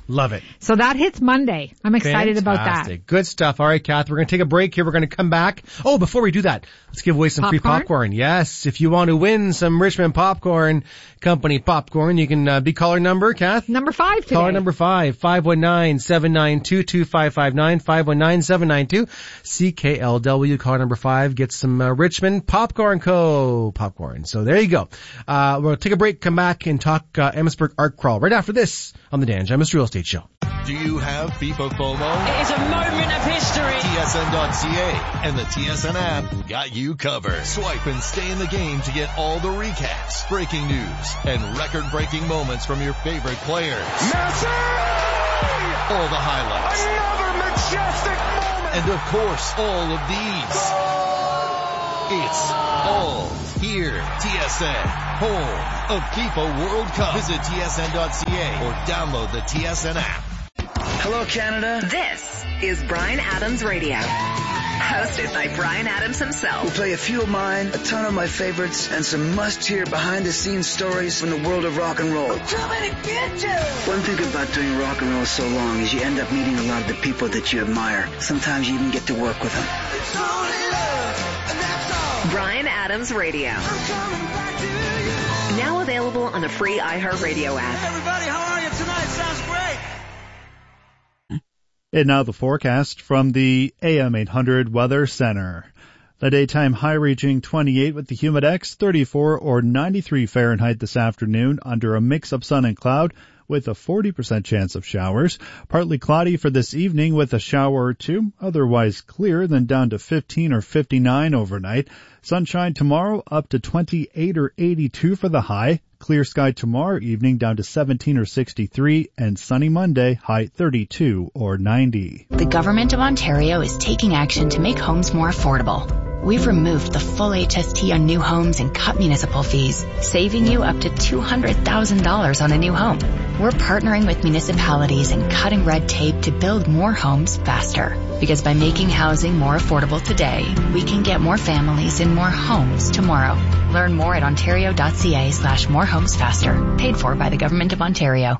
Love it. So that hits Monday. I'm excited about that. Fantastic. Good stuff. All right, Kath, we're going to take a break here. We're going to come back. Oh, before we do that, let's give away some Popcorn? free popcorn. Yes, if you want to win some Richmond Popcorn Company popcorn, you can uh, be caller number, Kath? Number five today. Caller number five, five one nine, seven nine two, two five five nine, five one nine, seven nine two, C K L W. Caller number five gets some uh, Richmond Popcorn Co. popcorn. So there you go. Uh, we'll take a break, come back, and talk uh, Emmitsburg Art Crawl right after this on the Dan Gemus Real Estate Show. Do you have FIFA FOMO? It is a moment of history. T S N dot C A and the T S N app got you covered. Swipe and stay in the game to get all the recaps, breaking news, and record-breaking moments from your favorite players. Messi! All the highlights. Another majestic moment! And of course, all of these. It's all here. T S N, home of FIFA World Cup. Visit T S N dot C A or download the T S N app. Hello, Canada. This is Bryan Adams Radio. Hosted by Bryan Adams himself. We'll play a few of mine, a ton of my favorites, and some must-hear behind-the-scenes stories from the world of rock and roll. Too many bitches! One thing about doing rock and roll so long is you end up meeting a lot of the people that you admire. Sometimes you even get to work with them. It's only love, and that's all. Bryan Adams Radio. I'm coming back to you. Now available on the free iHeartRadio app. Hey, everybody, how are you tonight? Sounds great. And now the forecast from the A M eight hundred Weather Center. The daytime high reaching twenty-eight with the humidex, thirty-four or ninety-three Fahrenheit this afternoon under a mix of sun and cloud with a forty percent chance of showers. Partly cloudy for this evening with a shower or two, otherwise clear, then down to fifteen or fifty-nine overnight. Sunshine tomorrow up to twenty-eight or eighty-two for the high. Clear sky tomorrow evening down to seventeen or sixty-three, and sunny Monday, high thirty-two or ninety. The Government of Ontario is taking action to make homes more affordable. We've removed the full H S T on new homes and cut municipal fees, saving you up to two hundred thousand dollars on a new home. We're partnering with municipalities and cutting red tape to build more homes faster. Because by making housing more affordable today, we can get more families in more homes tomorrow. Learn more at ontario.ca slash more homes faster. Paid for by the Government of Ontario.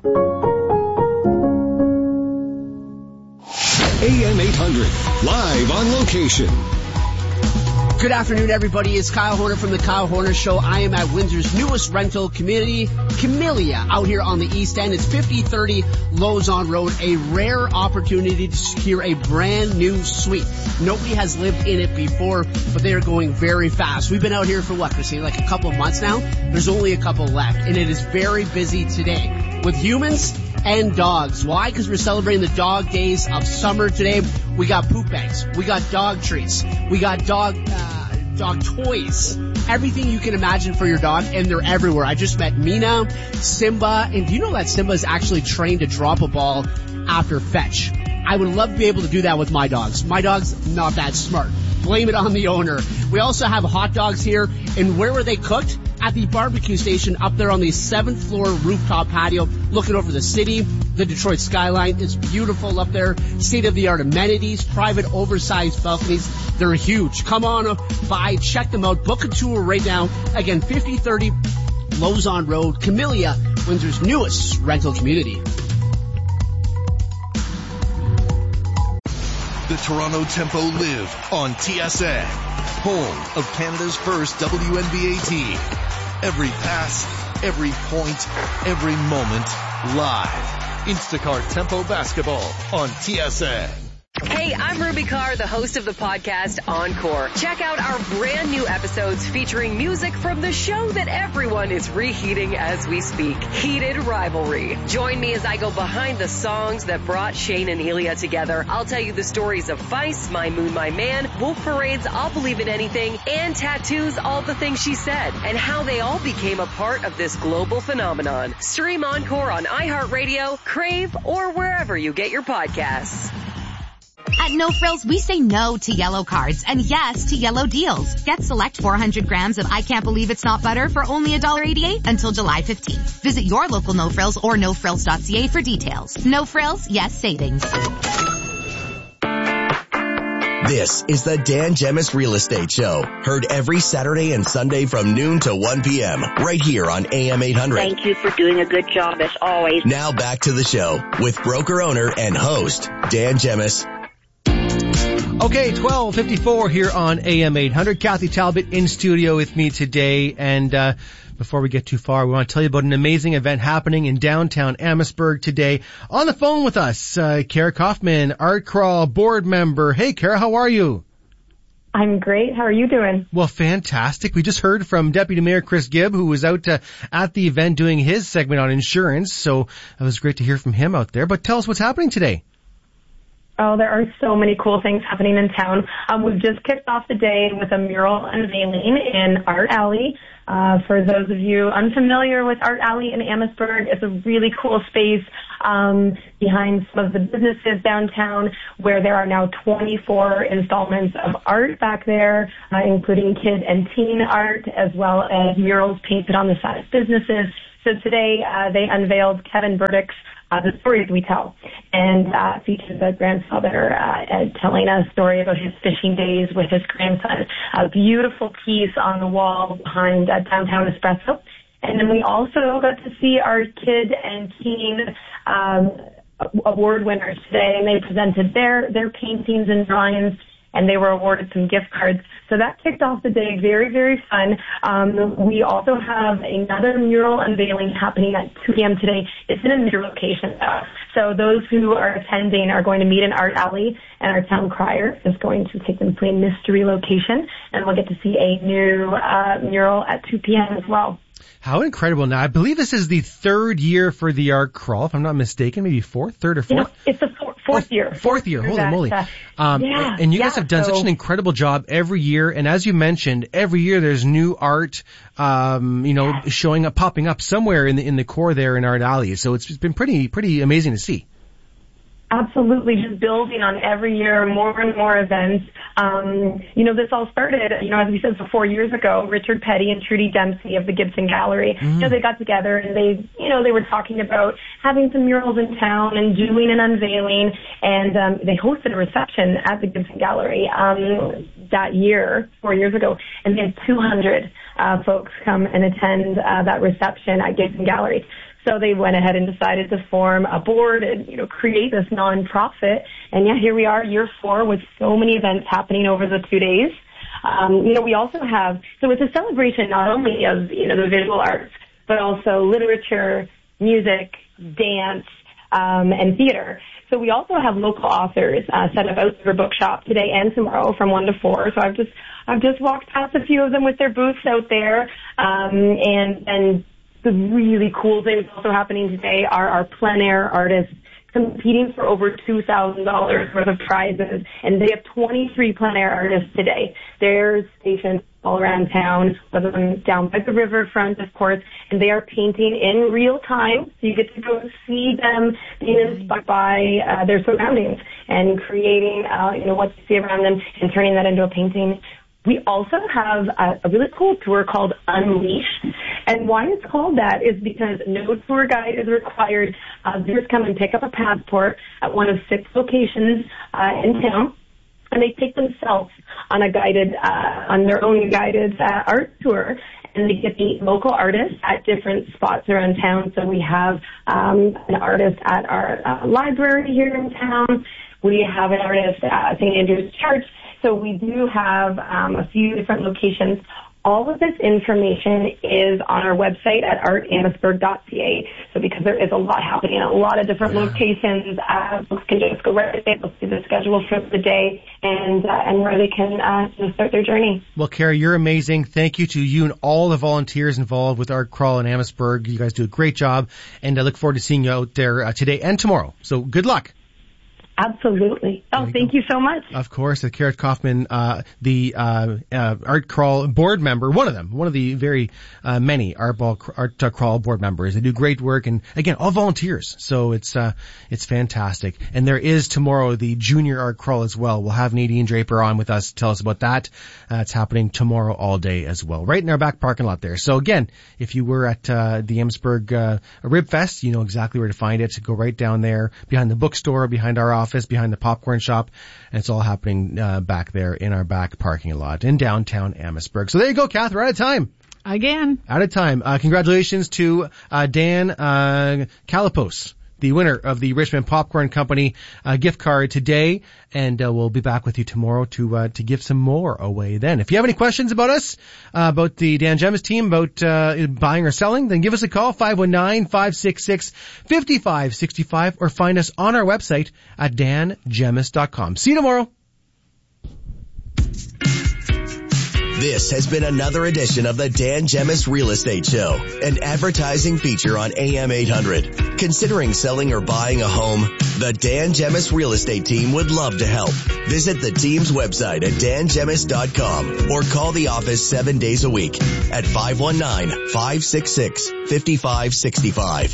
A M eight hundred, live on location. Good afternoon, everybody. It's Kyle Horner from the Kyle Horner Show. I am at Windsor's newest rental community, Camellia, out here on the East End. It's fifty thirty Lozon Road, a rare opportunity to secure a brand new suite. Nobody has lived in it before, but they are going very fast. We've been out here for what, Christine, like a couple of months now? There's only a couple left, and it is very busy today with humans and dogs. Why? Because we're celebrating the dog days of summer today. We got poop bags. We got dog treats. We got dog, uh, dog toys. Everything you can imagine for your dog, and they're everywhere. I just met Mina, Simba, and do you know that Simba is actually trained to drop a ball after fetch? I would love to be able to do that with my dogs. My dog's not that smart. Blame it on the owner. We also have hot dogs here, and where were they cooked? At the barbecue station up there on the seventh floor rooftop patio, looking over the city, the Detroit skyline. It's beautiful up there. State-of-the-art amenities, private oversized balconies. They're huge. Come on by, check them out. Book a tour right now. Again, fifty thirty Lozon Road, Camellia, Windsor's newest rental community. The Toronto Tempo live on T S N, home of Canada's first W N B A team. Every pass, every point, every moment, live. Instacart Tempo Basketball on T S N. Hey, I'm Ruby Carr, the host of the podcast Encore. Check out our brand new episodes featuring music from the show that everyone is reheating as we speak, Heated Rivalry. Join me as I go behind the songs that brought Shane and Ilya together. I'll tell you the stories of Feist, My Moon, My Man, Wolf Parade's I'll Believe in Anything, and Tattoo's All the Things She Said, and how they all became a part of this global phenomenon. Stream Encore on iHeartRadio, Crave, or wherever you get your podcasts. At No Frills, we say no to yellow cards and yes to yellow deals. Get select four hundred grams of I Can't Believe It's Not Butter for only one dollar eighty-eight until July fifteenth. Visit your local No Frills or no frills dot c a for details. No Frills, yes savings. This is the Dan Gemis Real Estate Show. Heard every Saturday and Sunday from noon to one p.m. right here on A M eight hundred. Thank you for doing a good job as always. Now back to the show with broker owner and host Dan Gemis. Okay, twelve fifty-four here on A M eight hundred. Kathy Talbot in studio with me today. And uh before we get too far, we want to tell you about an amazing event happening in downtown Amherstburg today. On the phone with us, uh, Kara Kaufman, Art Crawl board member. Hey, Kara, how are you? I'm great. How are you doing? Well, fantastic. We just heard from Deputy Mayor Chris Gibb, who was out uh, at the event doing his segment on insurance. So it was great to hear from him out there. But tell us what's happening today. Oh, there are so many cool things happening in town. Um, we've just kicked off the day with a mural unveiling in Art Alley. Uh, for those of you unfamiliar with Art Alley in Amherstburg, it's a really cool space um, behind some of the businesses downtown where there are now twenty-four installments of art back there, uh, including kid and teen art, as well as murals painted on the side of businesses. So today uh, they unveiled Kevin Burdick's Uh, the stories we tell, and uh, features a grandfather uh, telling a story about his fishing days with his grandson. A beautiful piece on the wall behind uh, Downtown Espresso. And then we also got to see our kid and teen um, award winners today, and they presented their, their paintings and drawings, and they were awarded some gift cards. So that kicked off the day. Very, very fun. Um, we also have another mural unveiling happening at two p.m. today. It's in a new location, though. So those who are attending are going to meet in Art Alley, and our town crier is going to take them to a mystery location, and we'll get to see a new uh, mural at two p.m. as well. How incredible. Now, I believe this is the third year for the Art Crawl, if I'm not mistaken, maybe fourth, third or fourth? You know, it's the four, fourth year. Fourth year, holy that, moly. Uh, um, yeah, and you yeah, guys have done so, such an incredible job every year, and as you mentioned, every year there's new art, um, you know, showing up, popping up somewhere in the, in the core there in Art Alley. So it's been pretty, pretty amazing to see. Absolutely, just building on every year, more and more events. Um, you know, this all started, you know, as we said, so four years ago, Richard Petty and Trudy Dempsey of the Gibson Gallery, mm-hmm. you know, they got together and they, you know, they were talking about having some murals in town and doing an unveiling, and um, they hosted a reception at the Gibson Gallery um, that year, four years ago, and they had two hundred uh, folks come and attend uh, that reception at Gibson Gallery. So they went ahead and decided to form a board and, you know, create this nonprofit. And yeah, here we are, year four, with so many events happening over the two days. Um, you know, we also have, so it's a celebration not only of, you know, the visual arts, but also literature, music, dance, um, and theater. So we also have local authors uh, set up Outsider Bookshop today and tomorrow from one to four. So I've just I've just walked past a few of them with their booths out there, um, and and. The really cool things also happening today are our plein air artists competing for over two thousand dollars worth of prizes, and they have twenty-three plein air artists today. They're stationed all around town, whether them down by the riverfront, of course, and they are painting in real time, so you get to go see them being inspired by uh, their surroundings and creating, uh, you know, what you see around them and turning that into a painting. We also have a, a really cool tour called Unleashed, and why it's called that is because no tour guide is required. Uh, visitors come and pick up a passport at one of six locations uh, in town, and they take themselves on a guided, uh, on their own guided uh, art tour, and they get to meet local artists at different spots around town. So we have um, an artist at our uh, library here in town. We have an artist at Saint Andrew's Church. So we do have um, a few different locations. All of this information is on our website at art amherstburg dot c a. So because there is a lot happening in a lot of different yeah. locations, uh, folks can just go right there, they'll see the schedule for the day, and uh, and where they can uh, you know, start their journey. Well, Kara, you're amazing. Thank you to you and all the volunteers involved with Art Crawl in Amherstburg. You guys do a great job, and I look forward to seeing you out there uh, today and tomorrow. So good luck. Absolutely. Oh, thank you so much. Of course, uh, Kara Kaufman, uh, the uh, uh, Art Crawl board member, one of them, one of the very uh, many Art, Ball, Art uh, Crawl board members. They do great work, and again, all volunteers. So it's uh, it's fantastic. And there is tomorrow the Junior Art Crawl as well. We'll have Nadine Draper on with us to tell us about that. Uh, it's happening tomorrow all day as well, right in our back parking lot there. So again, if you were at uh, the Amherstburg uh, Rib Fest, you know exactly where to find it. Go right down there behind the bookstore, behind our office. office behind the popcorn shop. And it's all happening uh, back there in our back parking lot in downtown Amherstburg. So there you go, Kath. We're out of time. Again. Out of time. Uh, congratulations to uh, Dan uh, Kalapos, the winner of the Richmond Popcorn Company uh, gift card today, and uh, we'll be back with you tomorrow to uh, to give some more away then. If you have any questions about us, uh, about the Dan Gemus team, about uh, buying or selling, then give us a call, five one nine, five six six, five five six five, or find us on our website at dan gemus dot com. See you tomorrow. This has been another edition of the Dan Gemus Real Estate Show, an advertising feature on A M eight hundred. Considering selling or buying a home? The Dan Gemus Real Estate Team would love to help. Visit the team's website at dan gemus dot com or call the office seven days a week at five one nine, five six six, five five six five.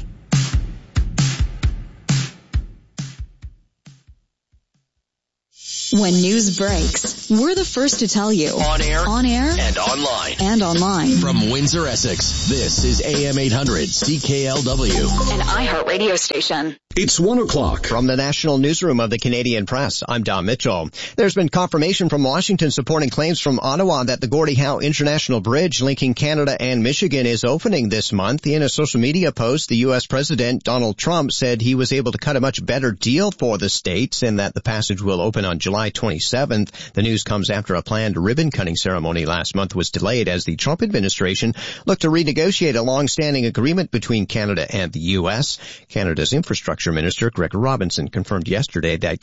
When news breaks, we're the first to tell you. On air, on air, and online. And online. From Windsor, Essex, this is A M eight hundred C K L W. An iHeart radio station. It's one o'clock. From the National Newsroom of the Canadian Press, I'm Don Mitchell. There's been confirmation from Washington supporting claims from Ottawa that the Gordie Howe International Bridge linking Canada and Michigan is opening this month. In a social media post, the U S President Donald Trump said he was able to cut a much better deal for the states and that the passage will open on July twenty-seventh. The news comes after a planned ribbon-cutting ceremony last month was delayed as the Trump administration looked to renegotiate a long-standing agreement between Canada and the U S. Canada's infrastructure Minister Greg Robinson confirmed yesterday that